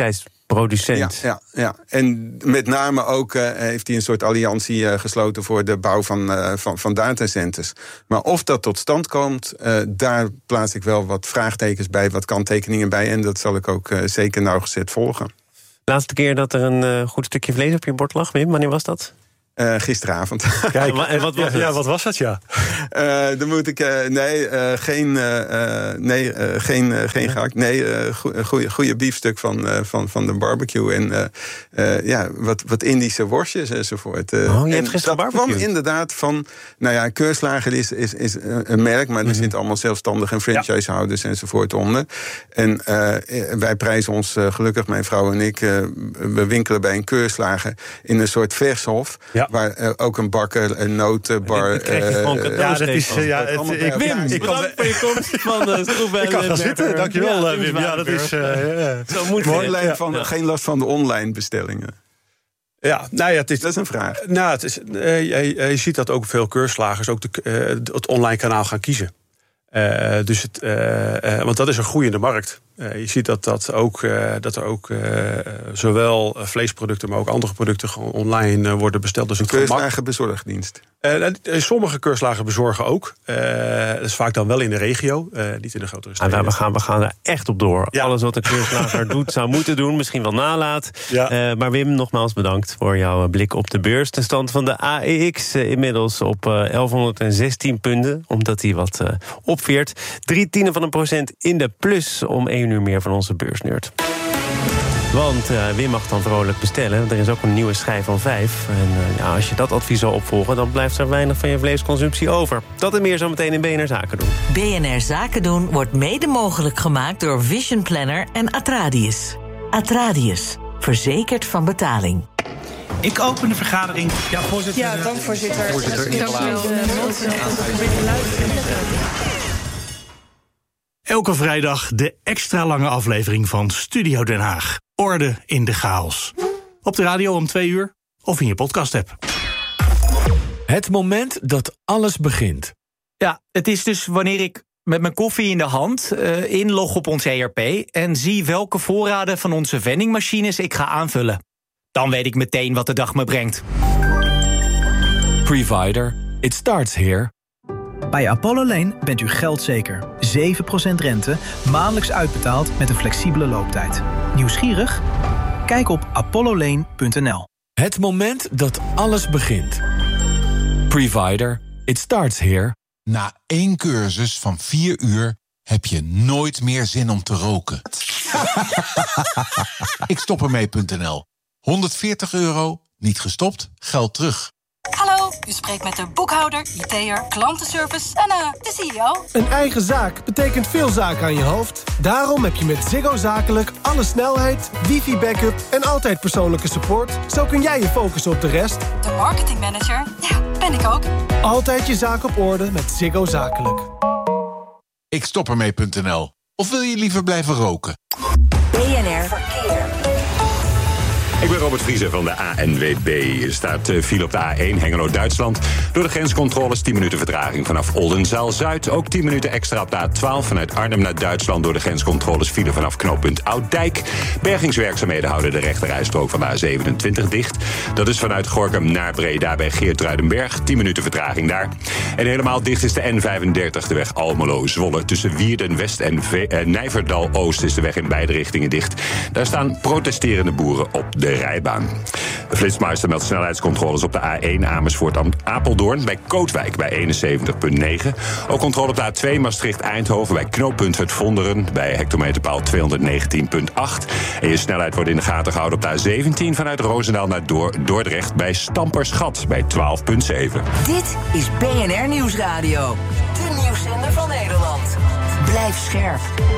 producent. Ja, ja, ja. En met name ook uh, heeft hij een soort alliantie uh, gesloten voor de bouw van, uh, van, van datacenters. Maar of dat tot stand komt, uh, daar plaats ik wel wat vraagtekens bij, wat kanttekeningen bij. En dat zal ik ook uh, zeker nauwgezet volgen. Laatste keer dat er een uh, goed stukje vlees op je bord lag, Wim, wanneer was dat? Uh, gisteravond. Kijk, en wat was het? Ja, wat was dat, ja? Uh, dan moet ik... Uh, nee, uh, geen, uh, nee, uh, geen, uh, geen gehakt. Nee, uh, goede, goede biefstuk van, uh, van, van de barbecue. En uh, uh, ja, wat, wat Indische worstjes enzovoort. Uh, oh, je hebt gisteren dat barbecue? kwam inderdaad van... Nou ja, Keurslager is, is, is een merk, maar er mm-hmm. zitten allemaal zelfstandige franchisehouders enzovoort onder. En uh, wij prijzen ons uh, gelukkig, mijn vrouw en ik... Uh, we winkelen bij een Keurslager in een soort vershof... Ja. Waar uh, ook een bakker, een notenbar... Uh, ja, dat is... Uh, ja, het, ik, Wim, ik kan voor je komst van de Stroep. Ik kan gaan zitten, dankjewel ja, Wim. Ja, dat is... Uh, ja. Zo moet het. Van, ja. Geen last van de online bestellingen. Ja, nou ja, het is, dat is een vraag. Nou, het is, uh, je, je ziet dat ook veel keurslagers ook de, uh, het online kanaal gaan kiezen. Uh, dus het, uh, uh, want dat is een groeiende markt. Uh, je ziet dat, dat, ook, uh, dat er ook uh, zowel vleesproducten, maar ook andere producten gewoon online uh, worden besteld. Dus een keurslagerbezorgdienst. Uh, sommige keurslagen bezorgen ook. Uh, dat is vaak dan wel in de regio, uh, niet in de grotere steden. Ah, we, gaan, we gaan er echt op door. Ja. Alles wat een keurslager doet, zou moeten doen. Misschien wel nalaat. Ja. Uh, maar Wim, nogmaals bedankt voor jouw blik op de beurs. De stand van de A E X uh, inmiddels op uh, elfhonderdzestien punten. Omdat hij wat uh, opveert. Drie tienen van een procent in de plus om één uur meer van onze beursnerd. Want uh, Wim mag dan vrolijk bestellen. Er is ook een nieuwe schijf van vijf. En uh, ja, als je dat advies zal opvolgen... dan blijft er weinig van je vleesconsumptie over. Dat en meer zometeen in B N R Zaken doen. B N R Zaken doen wordt mede mogelijk gemaakt... door Vision Planner en Atradius. Atradius, verzekerd van betaling. Ik open de vergadering. Ja, voorzitter. Ja, dank voorzitter. Voorzitter, dank u wel. Elke vrijdag de extra lange aflevering van Studio Den Haag. Orde in de chaos. Op de radio om twee uur of in je podcast-app. Het moment dat alles begint. Ja, het is dus wanneer ik met mijn koffie in de hand uh, inlog op ons E R P... en zie welke voorraden van onze vendingmachines ik ga aanvullen. Dan weet ik meteen wat de dag me brengt. Previder, it starts here. Bij Apollo Lane bent u geldzeker. zeven procent rente, maandelijks uitbetaald met een flexibele looptijd. Nieuwsgierig? Kijk op apollo lane punt n l. Het moment dat alles begint. Previder, it starts here. Na één cursus van vier uur heb je nooit meer zin om te roken. Ik stop ermee punt n l. honderdveertig euro, niet gestopt, geld terug. Hallo, u spreekt met de boekhouder, I T'er, klantenservice en uh, de C E O. Een eigen zaak betekent veel zaken aan je hoofd. Daarom heb je met Ziggo Zakelijk alle snelheid, wifi-backup en altijd persoonlijke support. Zo kun jij je focussen op de rest. De marketingmanager, ja, ben ik ook. Altijd je zaak op orde met Ziggo Zakelijk. Ik stop ermee punt n l. Of wil je liever blijven roken? B N R Verkeer. Ik ben Robert Vriezer van de A N W B. Er staat file op de A één Hengelo-Duitsland. Door de grenscontroles tien minuten vertraging vanaf Oldenzaal-Zuid. Ook tien minuten extra op de A twaalf vanuit Arnhem naar Duitsland. Door de grenscontroles file vanaf knooppunt Ouddijk. Bergingswerkzaamheden houden de rechterrijstrook van de A zevenentwintig dicht. Dat is vanuit Gorinchem naar Breda bij Geertruidenberg. tien minuten vertraging daar. En helemaal dicht is de N vijfendertig, de weg Almelo-Zwolle. Tussen Wierden-West en v- eh, Nijverdal-Oost is de weg in beide richtingen dicht. Daar staan protesterende boeren op de rijbaan. De Flitsmeister meldt snelheidscontroles op de A één Amersfoort-Apeldoorn... bij Kootwijk bij eenenzeventig komma negen. Ook controle op de A twee Maastricht-Eindhoven... bij knooppunt Het Vonderen bij hectometerpaal tweehonderdnegentien komma acht. En je snelheid wordt in de gaten gehouden op de A zeventien... vanuit Roosendaal naar Door- Dordrecht bij Stampersgat bij twaalf komma zeven. Dit is B N R Nieuwsradio. De nieuwszender van Nederland. Blijf scherp.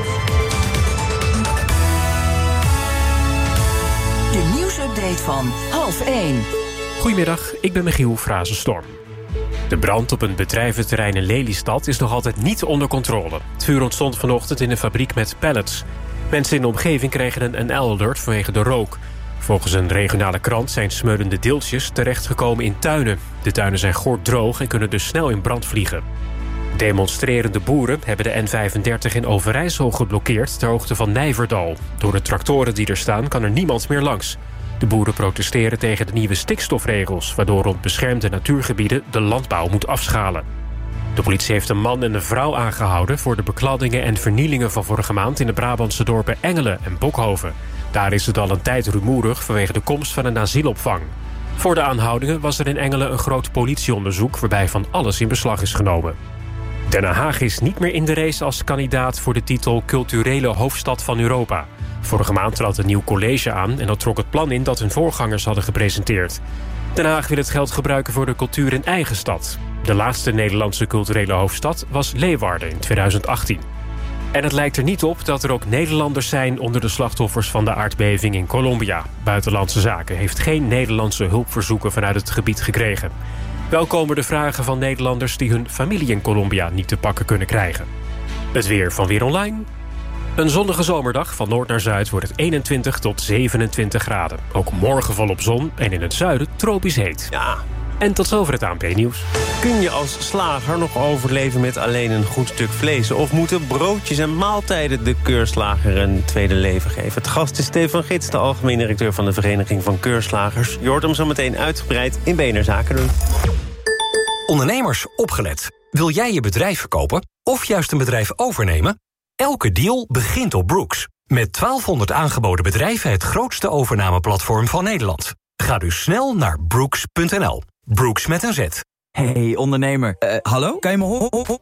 De nieuwsupdate van half één. Goedemiddag, ik ben Michiel Frazenstorm. De brand op een bedrijventerrein in Lelystad is nog altijd niet onder controle. Het vuur ontstond vanochtend in een fabriek met pallets. Mensen in de omgeving kregen een N L-alert vanwege de rook. Volgens een regionale krant zijn smeulende deeltjes terechtgekomen in tuinen. De tuinen zijn gordroog en kunnen dus snel in brand vliegen. Demonstrerende boeren hebben de N vijfendertig in Overijssel geblokkeerd ter hoogte van Nijverdal. Door de tractoren die er staan kan er niemand meer langs. De boeren protesteren tegen de nieuwe stikstofregels, waardoor rond beschermde natuurgebieden de landbouw moet afschalen. De politie heeft een man en een vrouw aangehouden voor de bekladdingen en vernielingen van vorige maand in de Brabantse dorpen Engelen en Bokhoven. Daar is het al een tijd rumoerig vanwege de komst van een asielopvang. Voor de aanhoudingen was er in Engelen een groot politieonderzoek waarbij van alles in beslag is genomen. Den Haag is niet meer in de race als kandidaat voor de titel Culturele Hoofdstad van Europa. Vorige maand trad een nieuw college aan en dat trok het plan in dat hun voorgangers hadden gepresenteerd. Den Haag wil het geld gebruiken voor de cultuur in eigen stad. De laatste Nederlandse culturele hoofdstad was Leeuwarden in tweeduizend achttien. En het lijkt er niet op dat er ook Nederlanders zijn onder de slachtoffers van de aardbeving in Colombia. Buitenlandse Zaken heeft geen Nederlandse hulpverzoeken vanuit het gebied gekregen. Wel komen de vragen van Nederlanders die hun familie in Colombia niet te pakken kunnen krijgen. Het weer van Weer Online. Een zonnige zomerdag van noord naar zuid wordt het eenentwintig tot zevenentwintig graden. Ook morgen volop zon en in het zuiden tropisch heet. Ja. En tot zover het A N P-nieuws. Kun je als slager nog overleven met alleen een goed stuk vlees? Of moeten broodjes en maaltijden de keurslager een tweede leven geven? Het gast is Stefan Gits, de algemeen directeur van de Vereniging van Keurslagers. Je hoort hem zo meteen uitgebreid in B N R Zaken doen. Ondernemers, opgelet. Wil jij je bedrijf verkopen of juist een bedrijf overnemen? Elke deal begint op Brooks. Met twaalfhonderd aangeboden bedrijven het grootste overnameplatform van Nederland. Ga dus snel naar brooks punt n l. Brooks met een Z. Hey ondernemer, uh, hallo? Kan je me horen?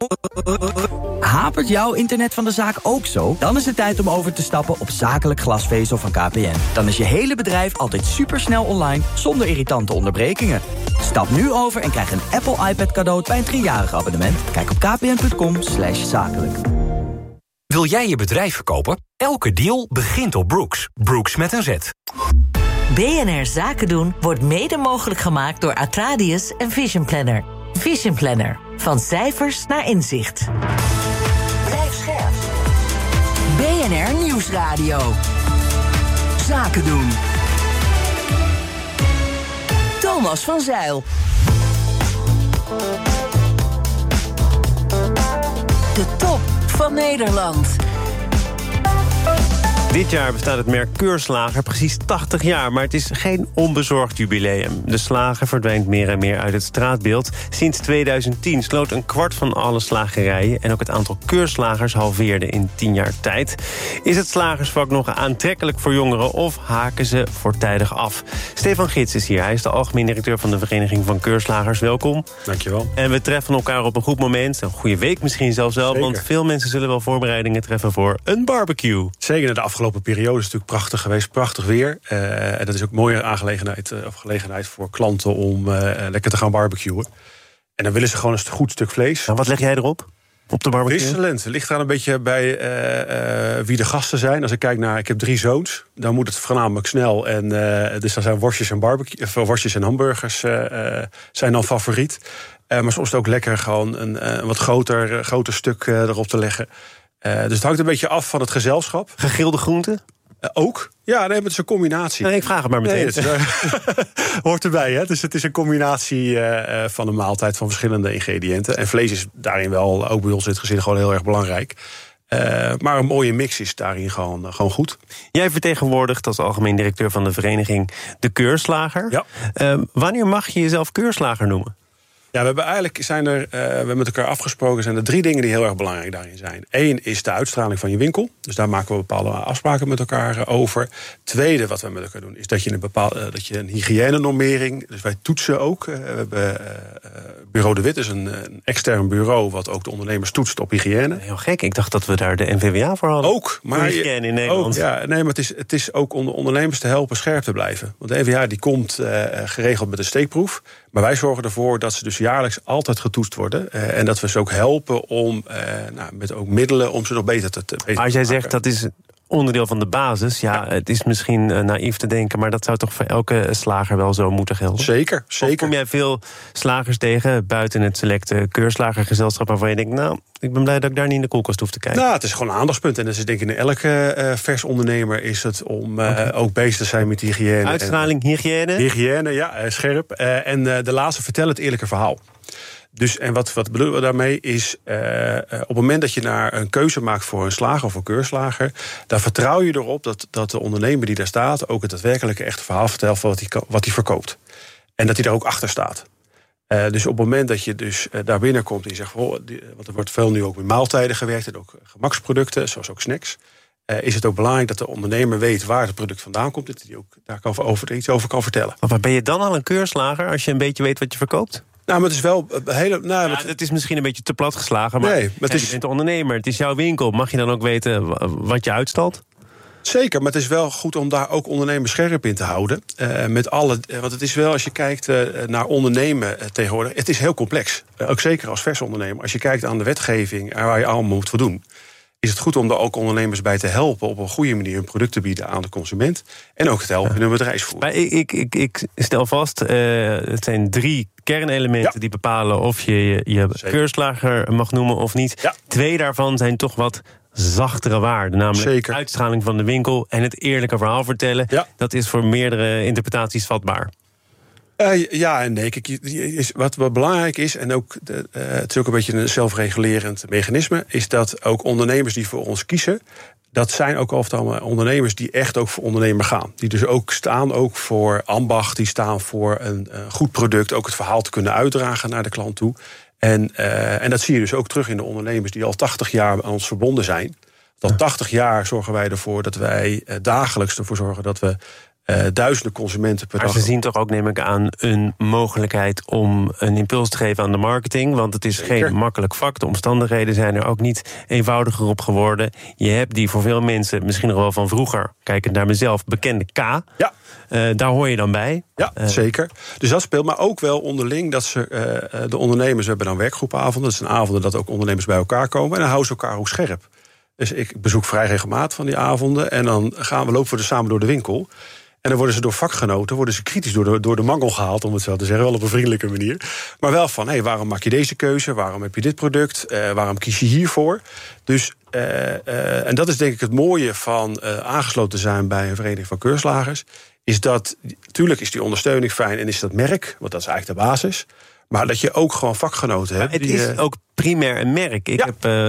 Hapert jouw internet van de zaak ook zo? Dan is het tijd om over te stappen op zakelijk glasvezel van K P N. Dan is je hele bedrijf altijd supersnel online, zonder irritante onderbrekingen. Stap nu over en krijg een Apple iPad cadeau bij een driejarig abonnement. Kijk op kpn punt com slash zakelijk. Wil jij je bedrijf verkopen? Elke deal begint op Brooks. Brooks met een Z. B N R Zaken doen wordt mede mogelijk gemaakt door Atradius en Vision Planner. Vision Planner. Van cijfers naar inzicht. Blijf scherp. B N R Nieuwsradio. Zaken doen. Thomas van Zeil. De top van Nederland. Dit jaar bestaat het merk Keurslager precies tachtig jaar... maar het is geen onbezorgd jubileum. De slager verdwijnt meer en meer uit het straatbeeld. Sinds tweeduizend tien sloot een kwart van alle slagerijen... en ook het aantal keurslagers halveerde in tien jaar tijd. Is het slagersvak nog aantrekkelijk voor jongeren... of haken ze voortijdig af? Stefan Gits is hier. Hij is de algemeen directeur van de Vereniging van Keurslagers. Welkom. Dankjewel. En we treffen elkaar op een goed moment. Een goede week misschien zelfs wel. Zeker. Want veel mensen zullen wel voorbereidingen treffen voor een barbecue. Zeker in de afgelopen periode is natuurlijk prachtig geweest, prachtig weer. Uh, en dat is ook een mooie aangelegenheid, uh, of gelegenheid voor klanten om uh, lekker te gaan barbecuen. En dan willen ze gewoon een goed stuk vlees. Nou, wat leg jij erop? Op de barbecue? Wisselend. Het ligt eraan een beetje bij uh, uh, wie de gasten zijn. Als ik kijk naar, ik heb drie zoons, dan moet het voornamelijk snel. En uh, dus dan zijn worstjes en barbecue, of worstjes en hamburgers uh, uh, zijn dan favoriet. Uh, maar soms is het ook lekker gewoon een, uh, een wat groter, uh, groter stuk uh, erop te leggen. Uh, dus het hangt een beetje af van het gezelschap. Gegrilde groenten? Uh, ook. Ja, nee, maar het is een combinatie. Nee, ik vraag het maar meteen. Nee, het is, uh, hoort erbij, hè? Dus het is een combinatie uh, van een maaltijd van verschillende ingrediënten. En vlees is daarin wel, ook bij ons in het gezin, gewoon heel erg belangrijk. Uh, maar een mooie mix is daarin gewoon, uh, gewoon goed. Jij vertegenwoordigt als algemeen directeur van de vereniging de keurslager. Ja. Uh, wanneer mag je jezelf keurslager noemen? Ja, we hebben eigenlijk zijn er, uh, we hebben met elkaar afgesproken, zijn er drie dingen die heel erg belangrijk daarin zijn. Eén is de uitstraling van je winkel. Dus daar maken we bepaalde afspraken met elkaar uh, over. Tweede, wat we met elkaar doen, is dat je een bepaalde, uh, dat je een hygiënenormering. Dus wij toetsen ook. Uh, we hebben uh, Bureau de Wit, is een, een extern bureau wat ook de ondernemers toetst op hygiëne. Heel gek. Ik dacht dat we daar de N V W A voor hadden. Ook, maar voor hygiëne in Nederland. Ook, ja, nee, maar het is, het is ook om de ondernemers te helpen scherp te blijven. Want de N V W A die komt uh, geregeld met een steekproef. Maar wij zorgen ervoor dat ze dus jaarlijks altijd getoetst worden. Uh, en dat we ze ook helpen om uh, nou, met ook middelen om ze nog beter te, te beter Maar als jij te maken. zegt dat is onderdeel van de basis. Ja, ja. Het is misschien uh, naïef te denken, maar dat zou toch voor elke slager wel zo moeten gelden? Zeker, zeker. Of kom jij veel slagers tegen buiten het selecte keurslagergezelschap waarvan je denkt, nou, ik ben blij dat ik daar niet in de koelkast hoef te kijken? Nou, het is gewoon een aandachtspunt. En dat is denk ik in elke uh, vers ondernemer is het om uh, okay. ook bezig te zijn met hygiëne. Uitstraling, en, hygiëne? Hygiëne, ja, uh, scherp. Uh, en uh, de laatste, vertel het eerlijke verhaal. dus, en wat, wat bedoelen we daarmee is, uh, uh, op het moment dat je naar een keuze maakt voor een slager of een keurslager, dan vertrouw je erop dat, dat de ondernemer die daar staat ook het daadwerkelijke echte verhaal vertelt van wat hij, wat hij verkoopt. En dat hij daar ook achter staat. Uh, dus op het moment dat je dus uh, daar binnenkomt en je zegt, oh, die, want er wordt veel nu ook met maaltijden gewerkt en ook gemaksproducten, zoals ook snacks. Uh, is het ook belangrijk dat de ondernemer weet waar het product vandaan komt, dat hij ook daar kan over, iets over kan vertellen. Maar ben je dan al een keurslager als je een beetje weet wat je verkoopt? Nou, maar het is wel een hele. Nou, ja, het is misschien een beetje te plat geslagen, maar, nee, maar het ja, is, je bent de ondernemer, het is jouw winkel. Mag je dan ook weten wat je uitstalt? Zeker, maar het is wel goed om daar ook ondernemers scherp in te houden. Uh, met alle, want het is wel, als je kijkt uh, naar ondernemen uh, tegenwoordig, het is heel complex. Uh, ook zeker als vers ondernemer. Als je kijkt aan de wetgeving en waar je allemaal moet voldoen, is het goed om daar ook ondernemers bij te helpen op een goede manier een product te bieden aan de consument. En ook te helpen in hun bedrijfsvoering. Maar ik, ik, ik, ik stel vast, uh, het zijn drie kernelementen ja. die bepalen of je je, je keurslager mag noemen of niet. Ja. Twee daarvan zijn toch wat zachtere waarden. Namelijk Zeker. de uitstraling van de winkel en het eerlijke verhaal vertellen. Ja. Dat is voor meerdere interpretaties vatbaar. Uh, ja en nee. Kijk, is, wat, wat belangrijk is, en ook de, uh, het is ook een beetje een zelfregulerend mechanisme, is dat ook ondernemers die voor ons kiezen, dat zijn ook over het algemeen ondernemers die echt ook voor ondernemer gaan. Die dus ook staan ook voor ambacht, die staan voor een uh, goed product, ook het verhaal te kunnen uitdragen naar de klant toe. En, uh, en dat zie je dus ook terug in de ondernemers die al tachtig jaar aan ons verbonden zijn. Al tachtig jaar zorgen wij ervoor dat wij uh, dagelijks ervoor zorgen dat we Uh, duizenden consumenten per maar dag. Maar ze zien toch ook, neem ik aan, een mogelijkheid om een impuls te geven aan de marketing. Want het is Zeker. geen makkelijk vak. De omstandigheden zijn er ook niet eenvoudiger op geworden. Je hebt die voor veel mensen, misschien nog wel van vroeger, kijkend naar mezelf, bekende K. Ja. Uh, daar hoor je dan bij. Ja, uh, zeker. Dus dat speelt, maar ook wel onderling dat ze uh, de ondernemers hebben dan werkgroepavonden. Dat zijn avonden dat ook ondernemers bij elkaar komen. En dan houden ze elkaar ook scherp. Dus ik bezoek vrij regelmatig van die avonden. En dan gaan we lopen we dus samen door de winkel. En dan worden ze door vakgenoten worden ze kritisch door de, door de mangel gehaald, om het zo te zeggen, wel op een vriendelijke manier. Maar wel van, hé, hey, waarom maak je deze keuze? Waarom heb je dit product? Uh, waarom kies je hiervoor? Dus, uh, uh, en dat is denk ik het mooie van uh, aangesloten zijn bij een vereniging van keurslagers, is dat, natuurlijk is die ondersteuning fijn en is dat merk, want dat is eigenlijk de basis. Maar dat je ook gewoon vakgenoten hebt. Maar het die, is uh, ook primair een merk. Ik ja. heb Uh,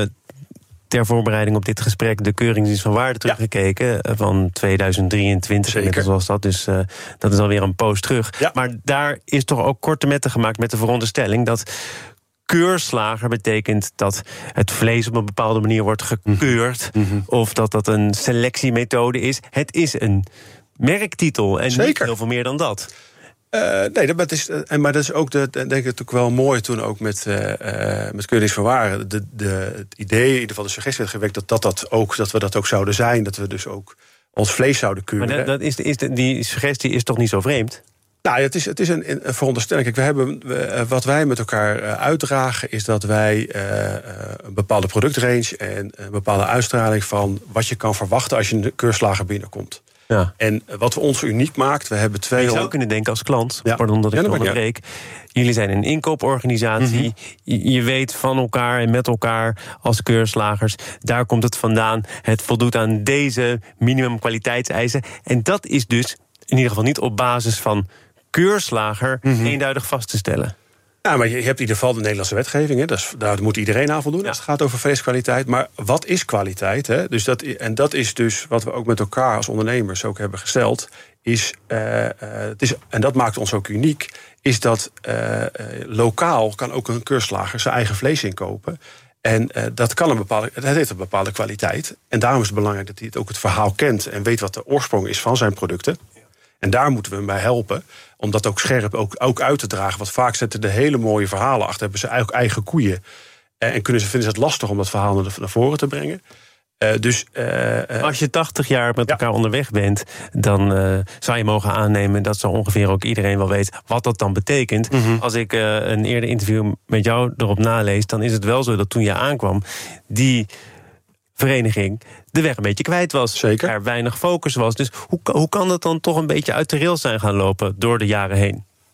ter voorbereiding op dit gesprek de Keuringsdienst van Waarde teruggekeken ja. van tweeduizend drieëntwintig. Zeker. Zoals dat, dus uh, dat is alweer een poos terug. Ja. Maar daar is toch ook korte metten gemaakt met de veronderstelling dat keurslager betekent dat het vlees op een bepaalde manier wordt gekeurd, mm-hmm. of dat dat een selectiemethode is. Het is een merktitel en Zeker. niet heel veel meer dan dat. Uh, nee, dat is, uh, maar dat is ook, de, denk ik, natuurlijk wel mooi toen ook met, uh, uh, met Keuringsdienst van Waarde. De, de, het idee, in ieder geval de suggestie werd gewekt dat, dat, dat, ook, dat we dat ook zouden zijn. Dat we dus ook ons vlees zouden keuren. Maar dat, dat is, is de, die suggestie is toch niet zo vreemd? Nou, het is, het is een, een veronderstelling. Kijk, we hebben, we, wat wij met elkaar uh, uitdragen is dat wij uh, een bepaalde productrange en een bepaalde uitstraling van wat je kan verwachten als je een keurslager binnenkomt. Ja. En wat voor ons uniek maakt, we hebben twee. Je zou kunnen denken als klant, ja. pardon dat ik ja, onderbreek. Jullie zijn een inkooporganisatie. Mm-hmm. Je, je weet van elkaar en met elkaar als keurslagers, daar komt het vandaan. Het voldoet aan deze minimumkwaliteitseisen. En dat is dus in ieder geval niet op basis van keurslager mm-hmm. eenduidig vast te stellen. Ja, maar je hebt in ieder geval de Nederlandse wetgeving. Hè. Dat is, daar moet iedereen aan voldoen ja. als het gaat over vleeskwaliteit. Maar wat is kwaliteit? Hè? Dus dat, en dat is dus wat we ook met elkaar als ondernemers ook hebben gesteld. Is, uh, uh, het is, en dat maakt ons ook uniek. Is dat uh, uh, lokaal kan ook een keurslager zijn eigen vlees inkopen. En uh, dat kan een bepaalde, het heeft een bepaalde kwaliteit. En daarom is het belangrijk dat hij het ook het verhaal kent en weet wat de oorsprong is van zijn producten. En daar moeten we hem bij helpen, om dat ook scherp ook, ook uit te dragen. Want vaak zetten de hele mooie verhalen achter, hebben ze ook eigen koeien. En kunnen ze, vinden ze het lastig om dat verhaal naar, naar voren te brengen. Uh, dus, uh, uh, Als je tachtig jaar met ja. elkaar onderweg bent, dan uh, zou je mogen aannemen dat zo ongeveer ook iedereen wel weet wat dat dan betekent. Mm-hmm. Als ik uh, een eerder interview met jou erop nalees, dan is het wel zo dat toen je aankwam, die vereniging de weg een beetje kwijt was. Zeker. Er weinig focus was. Dus hoe, hoe kan dat dan toch een beetje uit de rails zijn gaan lopen door de jaren heen?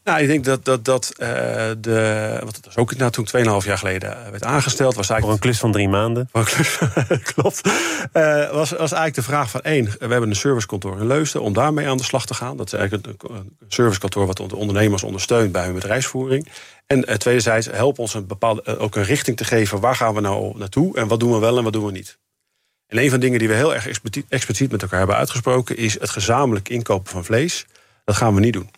Nou, ik denk dat, dat, dat uh, de. Wat het was ook nou, toen tweeënhalf jaar geleden werd aangesteld. Was eigenlijk voor een klus van drie maanden. Voor een klus, klopt. Uh, was, was eigenlijk de vraag van één. We hebben een servicekantoor in Leusden om daarmee aan de slag te gaan. Dat is eigenlijk een, een servicekantoor wat de ondernemers ondersteunt bij hun bedrijfsvoering. En uh, tweederzijds help ons een bepaalde, uh, ook een richting te geven. Waar gaan we nou naartoe en wat doen we wel en wat doen we niet. En een van de dingen die we heel erg expliciet met elkaar hebben uitgesproken is het gezamenlijk inkopen van vlees. Dat gaan we niet doen.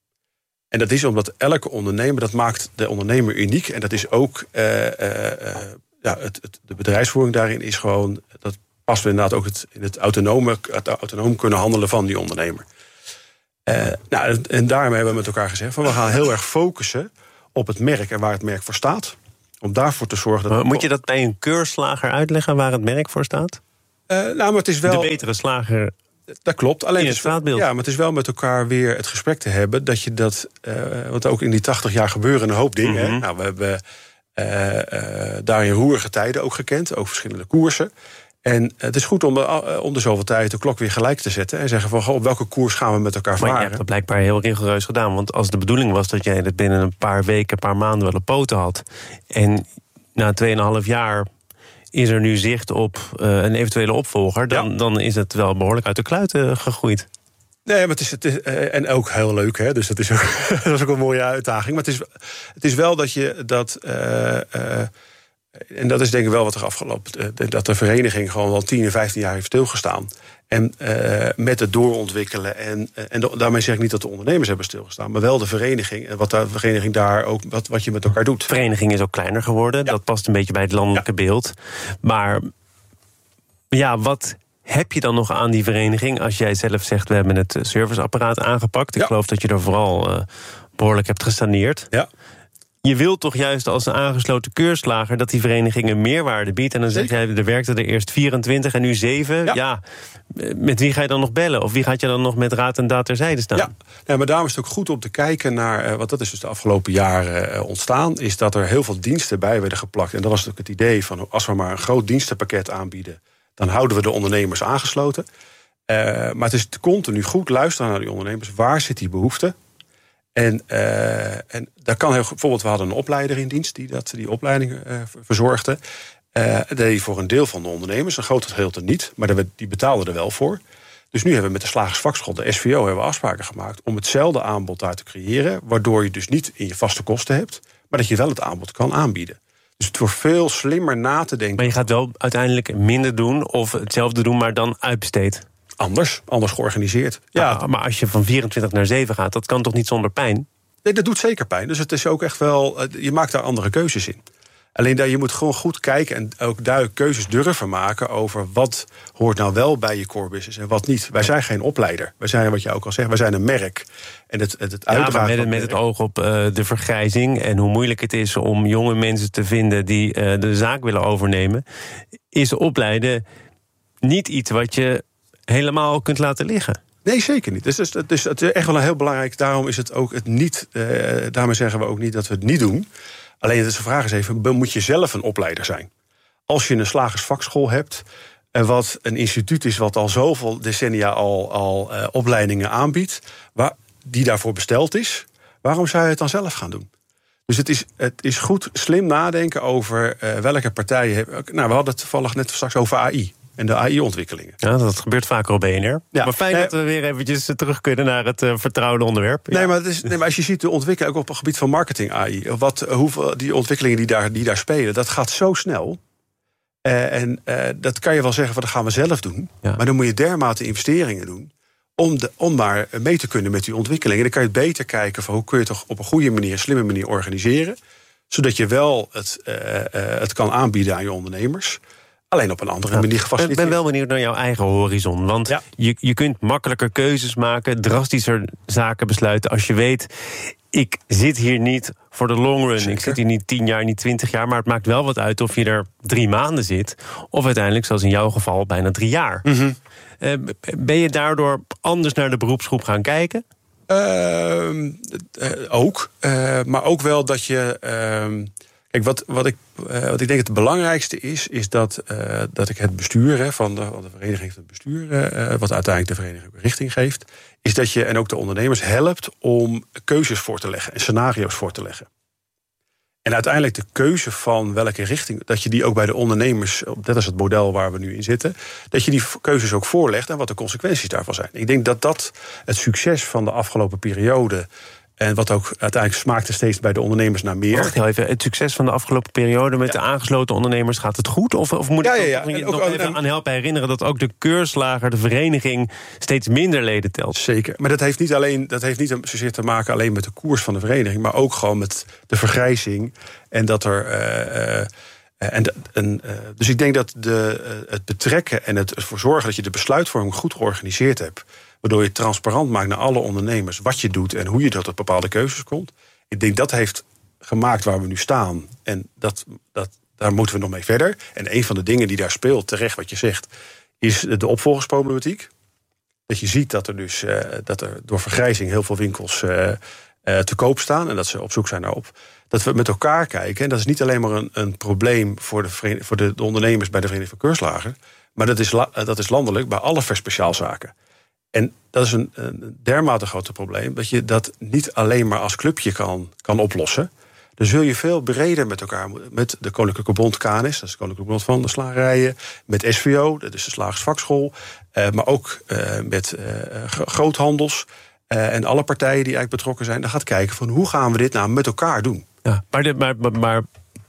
En dat is omdat elke ondernemer, dat maakt de ondernemer uniek. En dat is ook, uh, uh, uh, ja, het, het, de bedrijfsvoering daarin is gewoon, dat past inderdaad ook het, in het autonome, het autonoom kunnen handelen van die ondernemer. Uh, nou, en daarmee hebben we met elkaar gezegd van we gaan heel erg focussen op het merk en waar het merk voor staat. Om daarvoor te zorgen dat. Maar moet je dat bij een keurslager uitleggen waar het merk voor staat? Uh, nou, maar het is wel. De betere slager. Dat klopt. Alleen in het straatbeeld. Ja, maar het is wel met elkaar weer het gesprek te hebben dat je dat. Uh, want ook in die tachtig jaar gebeuren een hoop dingen. Mm-hmm. Nou, we hebben uh, uh, daarin roerige tijden ook gekend, ook verschillende koersen. En het is goed om, uh, om de zoveel tijd de klok weer gelijk te zetten en zeggen van goh, op welke koers gaan we met elkaar varen. Maar je hebt dat blijkbaar heel rigoureus gedaan. Want als de bedoeling was dat jij het binnen een paar weken, een paar maanden wel op poten had. En na tweeënhalf jaar is er nu zicht op uh, een eventuele opvolger, dan, ja. dan is het wel behoorlijk uit de kluiten gegroeid. Nee, maar het is, het is uh, en ook heel leuk, hè? Dus dat is ook, dat is ook een mooie uitdaging. Maar het is, het is wel dat je dat. Uh, uh, en dat is denk ik wel wat er afgelopen. Uh, dat de vereniging gewoon wel tien en vijftien jaar heeft stilgestaan. En uh, met het doorontwikkelen. En, uh, en daarmee zeg ik niet dat de ondernemers hebben stilgestaan, maar wel de vereniging. En wat de vereniging daar ook, wat, wat je met elkaar doet. De vereniging is ook kleiner geworden. Ja. Dat past een beetje bij het landelijke ja. beeld. Maar ja, wat heb je dan nog aan die vereniging? Als jij zelf zegt, we hebben het serviceapparaat aangepakt. Ik ja. geloof dat je er vooral uh, behoorlijk hebt gesaneerd. Ja. Je wilt toch juist als een aangesloten keurslager dat die vereniging een meerwaarde biedt. En dan zeg jij, er werkte er eerst vierentwintig en nu zeven. Ja. ja, met wie ga je dan nog bellen? Of wie gaat je dan nog met raad en daad terzijde staan? Ja, ja, maar daarom is het ook goed om te kijken naar, want dat is dus de afgelopen jaren ontstaan, is dat er heel veel diensten bij werden geplakt. En dat was ook het idee van, als we maar een groot dienstenpakket aanbieden, dan houden we de ondernemers aangesloten. Uh, maar het is continu goed luisteren naar die ondernemers. Waar zit die behoefte? En, uh, en daar kan heel, bijvoorbeeld, we hadden een opleider in dienst die dat, die opleiding uh, verzorgde. Uh, dat deed voor een deel van de ondernemers, een groot gedeelte niet, maar die betaalden er wel voor. Dus nu hebben we met de slagersvakschool, de S V O, hebben we afspraken gemaakt om hetzelfde aanbod daar te creëren, waardoor je dus niet in je vaste kosten hebt, maar dat je wel het aanbod kan aanbieden. Dus het wordt veel slimmer na te denken. Maar je gaat wel uiteindelijk minder doen of hetzelfde doen, maar dan uitbesteed. Anders, anders georganiseerd. Ja, ja, maar als je van vierentwintig naar zeven gaat, dat kan toch niet zonder pijn? Nee, dat doet zeker pijn. Dus het is ook echt wel, je maakt daar andere keuzes in. Alleen daar, je moet gewoon goed kijken en ook duidelijk keuzes durven maken over wat hoort nou wel bij je core business en wat niet. Wij zijn geen opleider. Wij zijn, wat je ook al zegt, wij zijn een merk. En het, het, het ja, maar met, het, met het oog op uh, de vergrijzing en hoe moeilijk het is om jonge mensen te vinden die uh, de zaak willen overnemen, is opleiden niet iets wat je helemaal kunt laten liggen. Nee, zeker niet. Dus het is, dus het is echt wel een heel belangrijk. Daarom is het ook het niet. Uh, daarmee zeggen we ook niet dat we het niet doen. Alleen de vraag is even: moet je zelf een opleider zijn? Als je een slagersvakschool hebt, en wat een instituut is wat al zoveel decennia al, al uh, opleidingen aanbiedt, waar, die daarvoor besteld is, waarom zou je het dan zelf gaan doen? Dus het is, het is goed slim nadenken over uh, welke partijen hebben. Nou, we hadden het toevallig net straks over A I. En de A I-ontwikkelingen. Ja, dat gebeurt vaker op B N R. Ja. Maar fijn nee, dat we weer eventjes terug kunnen naar het uh, vertrouwde onderwerp. Nee, ja. maar, het is, nee, maar als je ziet de ontwikkeling ook op het gebied van marketing A I. Wat, hoeveel, die ontwikkelingen die daar, die daar spelen, dat gaat zo snel. Uh, en uh, dat kan je wel zeggen, van, dat gaan we zelf doen. Ja. Maar dan moet je dermate investeringen doen om, de, om maar mee te kunnen met die ontwikkelingen. En dan kan je het beter kijken van hoe kun je het toch op een goede manier, slimme manier organiseren. Zodat je wel het, uh, uh, het kan aanbieden aan je ondernemers. Alleen op een andere ja, manier gefaciliteerd. Ik ben wel benieuwd naar jouw eigen horizon. Want ja. je, je kunt makkelijker keuzes maken, drastischer zaken besluiten als je weet, ik zit hier niet voor de long run. Zeker. Ik zit hier niet tien jaar, niet twintig jaar. Maar het maakt wel wat uit of je er drie maanden zit, of uiteindelijk, zoals in jouw geval, bijna drie jaar. Mm-hmm. Uh, ben je daardoor anders naar de beroepsgroep gaan kijken? Uh, uh, ook. Uh, maar ook wel dat je. Uh, Kijk, wat, wat, ik, uh, wat ik denk het belangrijkste is, is dat, uh, dat ik het bestuur hè, van, de, van de vereniging heeft het bestuur, uh, wat uiteindelijk de vereniging richting geeft, is dat je en ook de ondernemers helpt om keuzes voor te leggen en scenario's voor te leggen. En uiteindelijk de keuze van welke richting, dat je die ook bij de ondernemers, dat is het model waar we nu in zitten, dat je die keuzes ook voorlegt en wat de consequenties daarvan zijn. Ik denk dat dat het succes van de afgelopen periode, en wat ook uiteindelijk smaakte steeds bij de ondernemers naar meer. Wacht heel even, het succes van de afgelopen periode met ja. de aangesloten ondernemers, gaat het goed? Of, of moet ik ja, ja, ja. je nog ook, even aan helpen herinneren dat ook de keurslager, de vereniging, steeds minder leden telt? Zeker, maar dat heeft niet alleen, dat heeft niet zozeer te maken alleen met de koers van de vereniging, maar ook gewoon met de vergrijzing. En dat er. Uh, uh, en, en, uh, dus ik denk dat de, uh, het betrekken en het ervoor zorgen dat je de besluitvorming goed georganiseerd hebt, waardoor je transparant maakt naar alle ondernemers wat je doet en hoe je tot bepaalde keuzes komt. Ik denk dat heeft gemaakt waar we nu staan. En dat, dat, daar moeten we nog mee verder. En een van de dingen die daar speelt, terecht wat je zegt, is de opvolgersproblematiek. Dat je ziet dat er dus uh, dat er door vergrijzing heel veel winkels uh, uh, te koop staan en dat ze op zoek zijn naar op. Dat we met elkaar kijken. En dat is niet alleen maar een, een probleem voor, de, voor de, de ondernemers bij de Vereniging van Keurslagen, maar dat is, la, dat is landelijk bij alle verspeciaalzaken. En dat is een, een dermate groot probleem, dat je dat niet alleen maar als clubje kan, kan oplossen. Dan zul je veel breder met elkaar moeten. Met de Koninklijke Bond K N S, dat is de Koninklijke Bond van de Slagerijen. Met S V O, dat is de Slagersvakschool. Uh, maar ook uh, met uh, groothandels. Uh, en alle partijen die eigenlijk betrokken zijn. Dan gaat kijken van hoe gaan we dit nou met elkaar doen. Ja, maar, de, maar, maar, maar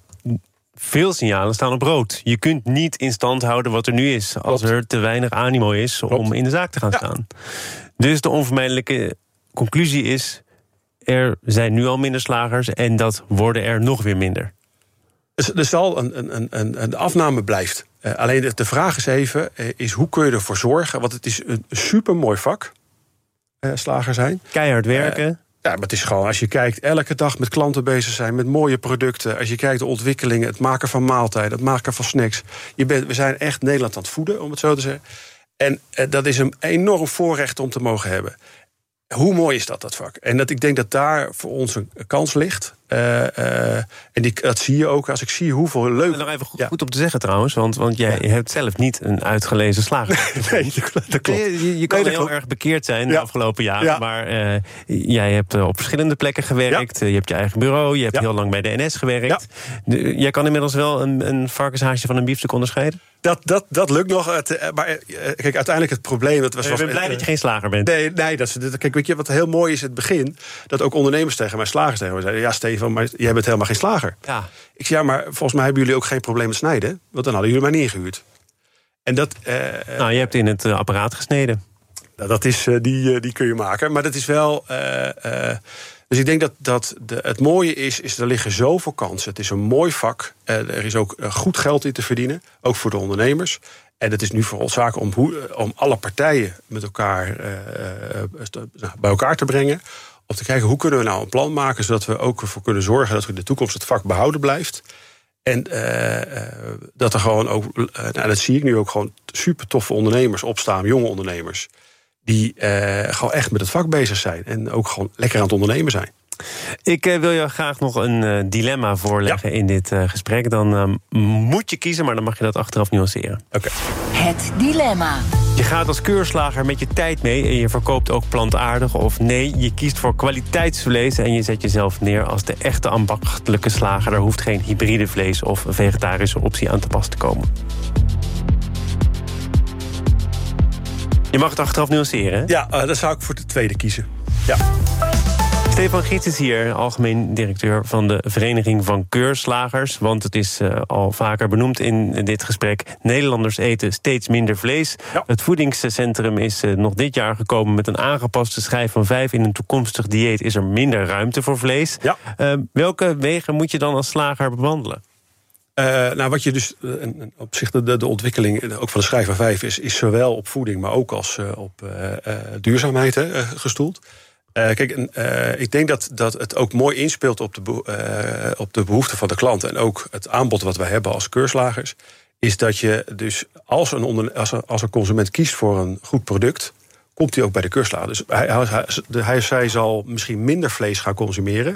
veel signalen staan op rood. Je kunt niet in stand houden wat er nu is, als Klopt. er te weinig animo is Klopt. om in de zaak te gaan ja. staan. Dus de onvermijdelijke conclusie is, er zijn nu al minder slagers en dat worden er nog weer minder. Dus er zal een, een, een, een afname blijft. Uh, alleen de, de vraag is even, uh, is hoe kun je ervoor zorgen? Want het is een supermooi vak, uh, slager zijn. Keihard werken. Uh, Ja, maar het is gewoon, als je kijkt, elke dag met klanten bezig zijn, met mooie producten. Als je kijkt de ontwikkelingen, het maken van maaltijden, het maken van snacks. Je bent, we zijn echt Nederland aan het voeden, om het zo te zeggen. En eh, dat is een enorm voorrecht om te mogen hebben. Hoe mooi is dat, dat vak? En dat, ik denk dat daar voor ons een kans ligt. Uh, uh, en die, dat zie je ook als ik zie hoeveel leuk... Nog even goed, ja. goed om te zeggen trouwens, want, want jij ja. hebt zelf niet een uitgelezen slager. Nee, dat klopt. Je, je, je kan nee, heel klopt. erg bekeerd zijn de ja. afgelopen jaren, ja. maar uh, jij hebt op verschillende plekken gewerkt. Ja. Je hebt je eigen bureau, je hebt ja. heel lang bij de N S gewerkt. Ja. De, jij kan inmiddels wel een, een varkenshaasje van een biefstuk onderscheiden? Dat, dat, dat lukt nog. Het, maar kijk, uiteindelijk het probleem... Dat was, ik ben blij dat je geen slager bent. Nee, nee dat is, kijk, weet je wat heel mooi is in het begin? Dat ook ondernemers tegen mij, slagers tegen mij zeiden, ja, Stefan, maar jij bent helemaal geen slager. Ja. Ik zei, ja, maar volgens mij hebben jullie ook geen probleem met snijden. Want dan hadden jullie mij niet ingehuurd. En dat, uh, nou, je hebt in het uh, apparaat gesneden. Nou, dat is, uh, die, uh, die kun je maken. Maar dat is wel... Uh, uh, dus ik denk dat, dat de, het mooie is, is, er liggen zoveel kansen. Het is een mooi vak. Uh, er is ook uh, goed geld in te verdienen. Ook voor de ondernemers. En het is nu vooral zaak om, hoe, om alle partijen met elkaar uh, uh, bij elkaar te brengen. Om te kijken, hoe kunnen we nou een plan maken, zodat we ook ervoor kunnen zorgen dat we in de toekomst het vak behouden blijft. En uh, uh, dat er gewoon ook, uh, nou, dat zie ik nu ook gewoon super toffe ondernemers opstaan, jonge ondernemers. Die uh, gewoon echt met het vak bezig zijn. En ook gewoon lekker aan het ondernemen zijn. Ik uh, wil jou graag nog een uh, dilemma voorleggen ja. in dit uh, gesprek. Dan uh, moet je kiezen, maar dan mag je dat achteraf nuanceren. Oké. Okay. Het dilemma. Je gaat als keurslager met je tijd mee en je verkoopt ook plantaardig. Of nee, je kiest voor kwaliteitsvlees en je zet jezelf neer als de echte ambachtelijke slager. Er hoeft geen hybride vlees of vegetarische optie aan te pas te komen. Je mag het achteraf nuanceren, hè? Ja, uh, dan zou ik voor de tweede kiezen. Ja. Stefan Giets is hier, algemeen directeur van de Vereniging van Keurslagers. Want het is uh, al vaker benoemd in dit gesprek. Nederlanders eten steeds minder vlees. Ja. Het voedingscentrum is uh, nog dit jaar gekomen met een aangepaste schijf van vijf. In een toekomstig dieet is er minder ruimte voor vlees. Ja. Uh, welke wegen moet je dan als slager bewandelen? Uh, nou, wat je dus uh, op zich de, de ontwikkeling ook van de schijf van vijf is, is zowel op voeding, maar ook als uh, op uh, uh, duurzaamheid uh, gestoeld. Uh, kijk, uh, ik denk dat, dat het ook mooi inspeelt op de, beho- uh, op de behoeften van de klant. En ook het aanbod wat wij hebben als keurslagers, is dat je dus als een, onder, als een, als een consument kiest voor een goed product, komt hij ook bij de keurslager. Dus hij, hij, hij, zij zal misschien minder vlees gaan consumeren,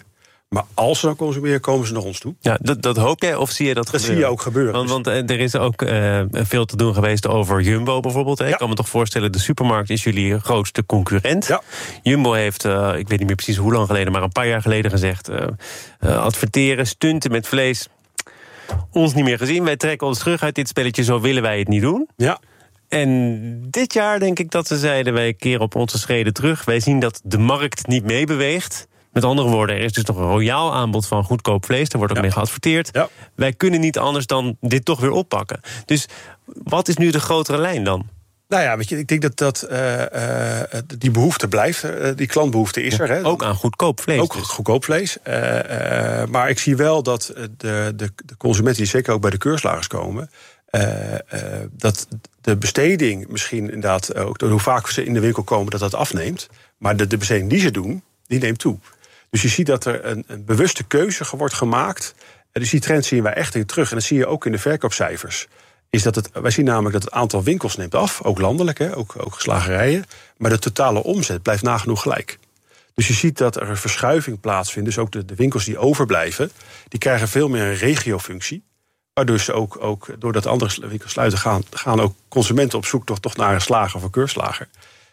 Maar als ze dan consumeren, komen ze naar ons toe. Ja, dat, dat hoop jij of zie je dat, dat gebeuren? zie je ook gebeuren. Want, want er is ook uh, veel te doen geweest over Jumbo bijvoorbeeld. Hè? Ja. Ik kan me toch voorstellen, de supermarkt is jullie grootste concurrent. Ja. Jumbo heeft, uh, ik weet niet meer precies hoe lang geleden, maar een paar jaar geleden gezegd, Uh, uh, adverteren, stunten met vlees, ons niet meer gezien. Wij trekken ons terug uit dit spelletje, zo willen wij het niet doen. Ja. En dit jaar denk ik dat ze zeiden, wij keren op onze schreden terug. Wij zien dat de markt niet meebeweegt. Met andere woorden, er is dus nog een royaal aanbod van goedkoop vlees. Daar wordt ook ja. mee geadverteerd. Ja. Wij kunnen niet anders dan dit toch weer oppakken. Dus wat is nu de grotere lijn dan? Nou ja, weet je, ik denk dat, dat uh, uh, die behoefte blijft. Uh, die klantbehoefte is ja, er. Hè. Ook aan goedkoop vlees. Ook dus. goedkoop vlees. Uh, uh, maar ik zie wel dat de, de, de consumenten die zeker ook bij de keurslagers komen, Uh, uh, dat de besteding misschien inderdaad ook, door hoe vaak ze in de winkel komen, dat dat afneemt. Maar de, de besteding die ze doen, die neemt toe. Dus je ziet dat er een, een bewuste keuze wordt gemaakt. En dus die trend zien wij echt in terug. En dat zie je ook in de verkoopcijfers. Is dat het, wij zien namelijk dat het aantal winkels neemt af. Ook landelijk, hè, ook, ook slagerijen. Maar de totale omzet blijft nagenoeg gelijk. Dus je ziet dat er een verschuiving plaatsvindt. Dus ook de, de winkels die overblijven, die krijgen veel meer een regiofunctie. Waardoor ze ook, ook doordat andere winkels sluiten, gaan, gaan ook consumenten op zoek toch, toch naar een slager of een keurslager.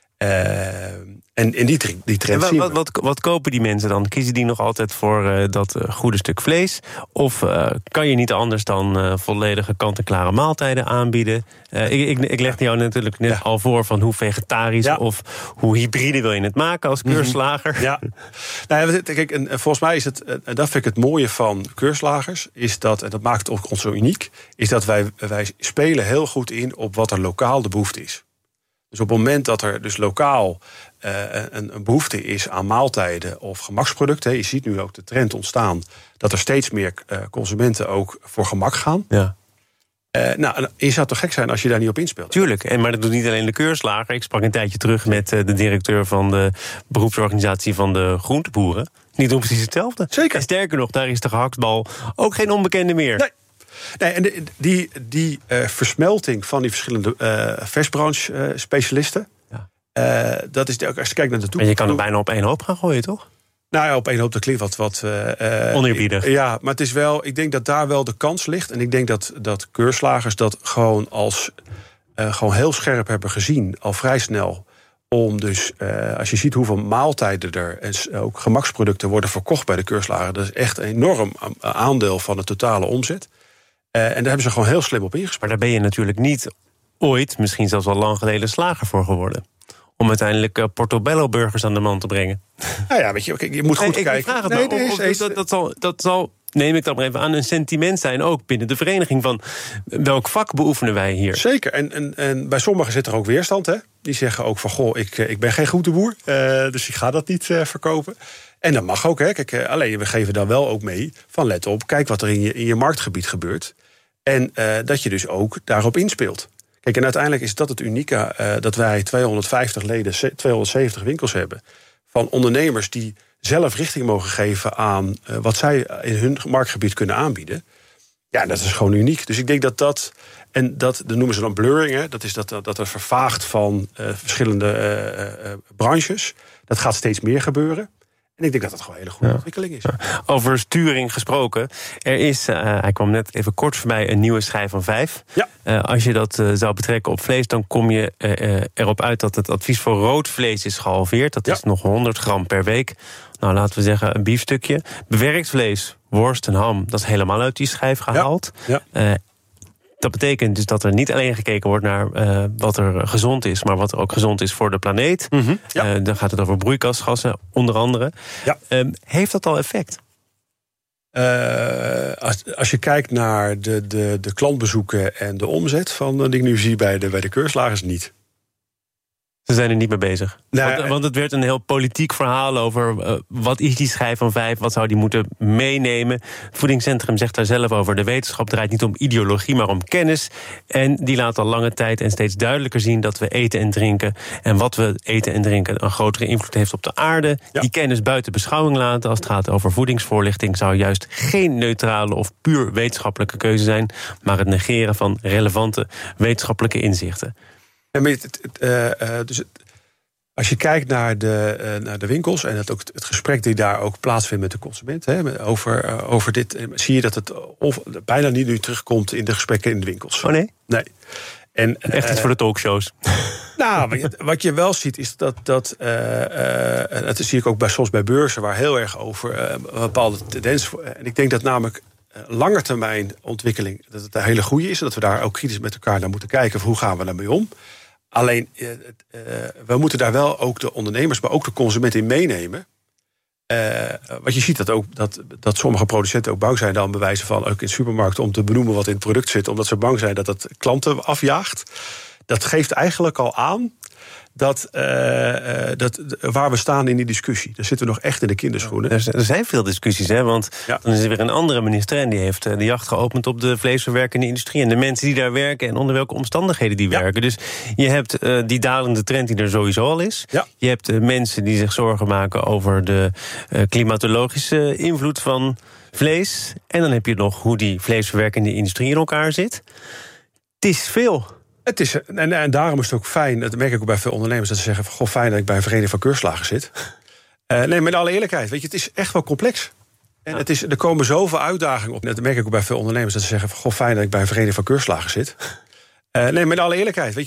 Uh, en in die, die trend wat, zien we. Wat, wat, wat kopen die mensen dan? Kiezen die nog altijd voor uh, dat uh, goede stuk vlees? Of uh, kan je niet anders dan uh, volledige kant-en-klare maaltijden aanbieden? Uh, ik, ik, ik leg jou natuurlijk net ja. al voor van hoe vegetarisch ja. of hoe hybride wil je het maken als keurslager. Ja, nou ja, kijk, en volgens mij is het, en dat vind ik het mooie van keurslagers, is dat, en dat maakt het ons zo uniek, is dat wij, wij spelen heel goed in op wat er lokaal de behoefte is. Dus op het moment dat er dus lokaal uh, een, een behoefte is aan maaltijden of gemaksproducten, je ziet nu ook de trend ontstaan dat er steeds meer uh, consumenten ook voor gemak gaan. Ja. Uh, nou, je zou toch gek zijn als je daar niet op inspeelt. Tuurlijk, en, maar dat doet niet alleen de keurslager. Ik sprak een tijdje terug met uh, de directeur van de beroepsorganisatie van de groenteboeren. Die doen precies hetzelfde. Zeker. En sterker nog, daar is de gehaktbal ook geen onbekende meer. Nee. Nee, en de, die, die uh, versmelting van die verschillende uh, versbranche-specialisten, uh, ja. uh, dat is ook als je kijkt naar de toekomst. En je kan er bijna op één hoop gaan gooien, toch? Nou ja, op één hoop, dat klinkt wat... wat uh, oneerbiedig. Ja, maar het is wel, ik denk dat daar wel de kans ligt. En ik denk dat, dat keurslagers dat gewoon als uh, gewoon heel scherp hebben gezien, al vrij snel. Om dus, uh, als je ziet hoeveel maaltijden er en ook gemaksproducten worden verkocht bij de keurslager, dat is echt een enorm aandeel van de totale omzet. Uh, en daar hebben ze gewoon heel slim op ingespeeld. Maar daar ben je natuurlijk niet ooit, misschien zelfs al lang geleden, slager voor geworden. Om uiteindelijk uh, Portobello-burgers aan de man te brengen. Nou ja, weet je, je moet goed nee, kijken. Ik vraag het nee, maar, of, of, dat, dat, zal, dat zal, neem ik dan maar even aan, een sentiment zijn ook binnen de vereniging van welk vak beoefenen wij hier? Zeker, en, en, en bij sommigen zit er ook weerstand, hè? Die zeggen ook van, goh, ik, ik ben geen groenteboer, uh, dus ik ga dat niet uh, verkopen. En dat mag ook, hè. Kijk, uh, alleen we geven dan wel ook mee van let op, kijk wat er in je, in je marktgebied gebeurt. En uh, dat je dus ook daarop inspeelt. Kijk, en uiteindelijk is dat het unieke, uh, dat wij tweehonderdvijftig leden, tweehonderdzeventig winkels hebben van ondernemers die zelf richting mogen geven aan uh, wat zij in hun marktgebied kunnen aanbieden. Ja, dat is gewoon uniek. Dus ik denk dat dat, en dat, dat noemen ze dan blurring, hè, dat is dat, dat er vervaagt van uh, verschillende uh, uh, branches. Dat gaat steeds meer gebeuren. En ik denk dat dat gewoon een hele goede ja. ontwikkeling is. Ja. Over sturing gesproken. Er is, uh, hij kwam net even kort voorbij, een nieuwe schijf van vijf. Ja. Uh, als je dat uh, zou betrekken op vlees, dan kom je uh, uh, erop uit dat het advies voor rood vlees is gehalveerd. Dat ja. is nog honderd gram per week. Nou, laten we zeggen een biefstukje. Bewerkt vlees, worst en ham, dat is helemaal uit die schijf gehaald. Ja. Ja. Uh, Dat betekent dus dat er niet alleen gekeken wordt naar uh, wat er gezond is, maar wat er ook gezond is voor de planeet. Mm-hmm, ja. uh, dan gaat het over broeikasgassen, onder andere. Ja. Um, heeft dat al effect? Uh, als, als je kijkt naar de, de, de klantbezoeken en de omzet van die ik nu zie bij de, bij de keurslagers, niet. Ze zijn er niet mee bezig. Nou, want, want het werd een heel politiek verhaal over uh, wat is die schijf van vijf, wat zou die moeten meenemen. Het voedingscentrum zegt daar zelf over. De wetenschap draait niet om ideologie, maar om kennis. En die laat al lange tijd en steeds duidelijker zien dat we eten en drinken en wat we eten en drinken een grotere invloed heeft op de aarde. Ja. Die kennis buiten beschouwing laten als het gaat over voedingsvoorlichting zou juist geen neutrale of puur wetenschappelijke keuze zijn, maar het negeren van relevante wetenschappelijke inzichten. Ja, maar het, het, uh, uh, dus het, Als je kijkt naar de, uh, naar de winkels en het, ook het gesprek die daar ook plaatsvindt met de consument, hè, over, uh, over dit, zie je dat het of, bijna niet nu terugkomt in de gesprekken in de winkels. Oh nee? Nee. En, Echt iets uh, voor de talkshows. Nou, wat je wel ziet is dat, dat uh, uh, dat zie ik ook bij, soms bij beurzen, waar heel erg over uh, een bepaalde tendens. En ik denk dat namelijk uh, langetermijn ontwikkeling, dat het een hele goede is en dat we daar ook kritisch met elkaar naar moeten kijken van hoe gaan we daarmee om. Alleen, uh, uh, we moeten daar wel ook de ondernemers, maar ook de consument in meenemen. Uh, want je ziet dat ook dat, dat sommige producenten ook bang zijn dan bewijzen van ook in supermarkten om te benoemen wat in het product zit, omdat ze bang zijn dat dat klanten afjaagt. Dat geeft eigenlijk al aan dat, uh, dat waar we staan in die discussie. Daar zitten we nog echt in de kinderschoenen. Er zijn veel discussies, hè? Want ja. dan is er weer een andere minister en die heeft de jacht geopend op de vleesverwerkende industrie en de mensen die daar werken en onder welke omstandigheden die ja. werken. Dus je hebt uh, die dalende trend die er sowieso al is. Ja. Je hebt uh, mensen die zich zorgen maken over de uh, klimatologische invloed van vlees. En dan heb je nog hoe die vleesverwerkende industrie in elkaar zit. Het is veel. Het is, en, en daarom is het ook fijn, dat merk ik ook bij veel ondernemers, dat ze zeggen van, goh, fijn dat ik bij een vereniging van keurslagen zit. Uh, nee, met alle eerlijkheid, weet je, het is echt wel complex. En het is, er komen zoveel uitdagingen op. Dat merk ik ook bij veel ondernemers, dat ze zeggen van, goh, fijn dat ik bij een vereniging van keurslagen zit. Uh, nee, met alle eerlijkheid, weet je.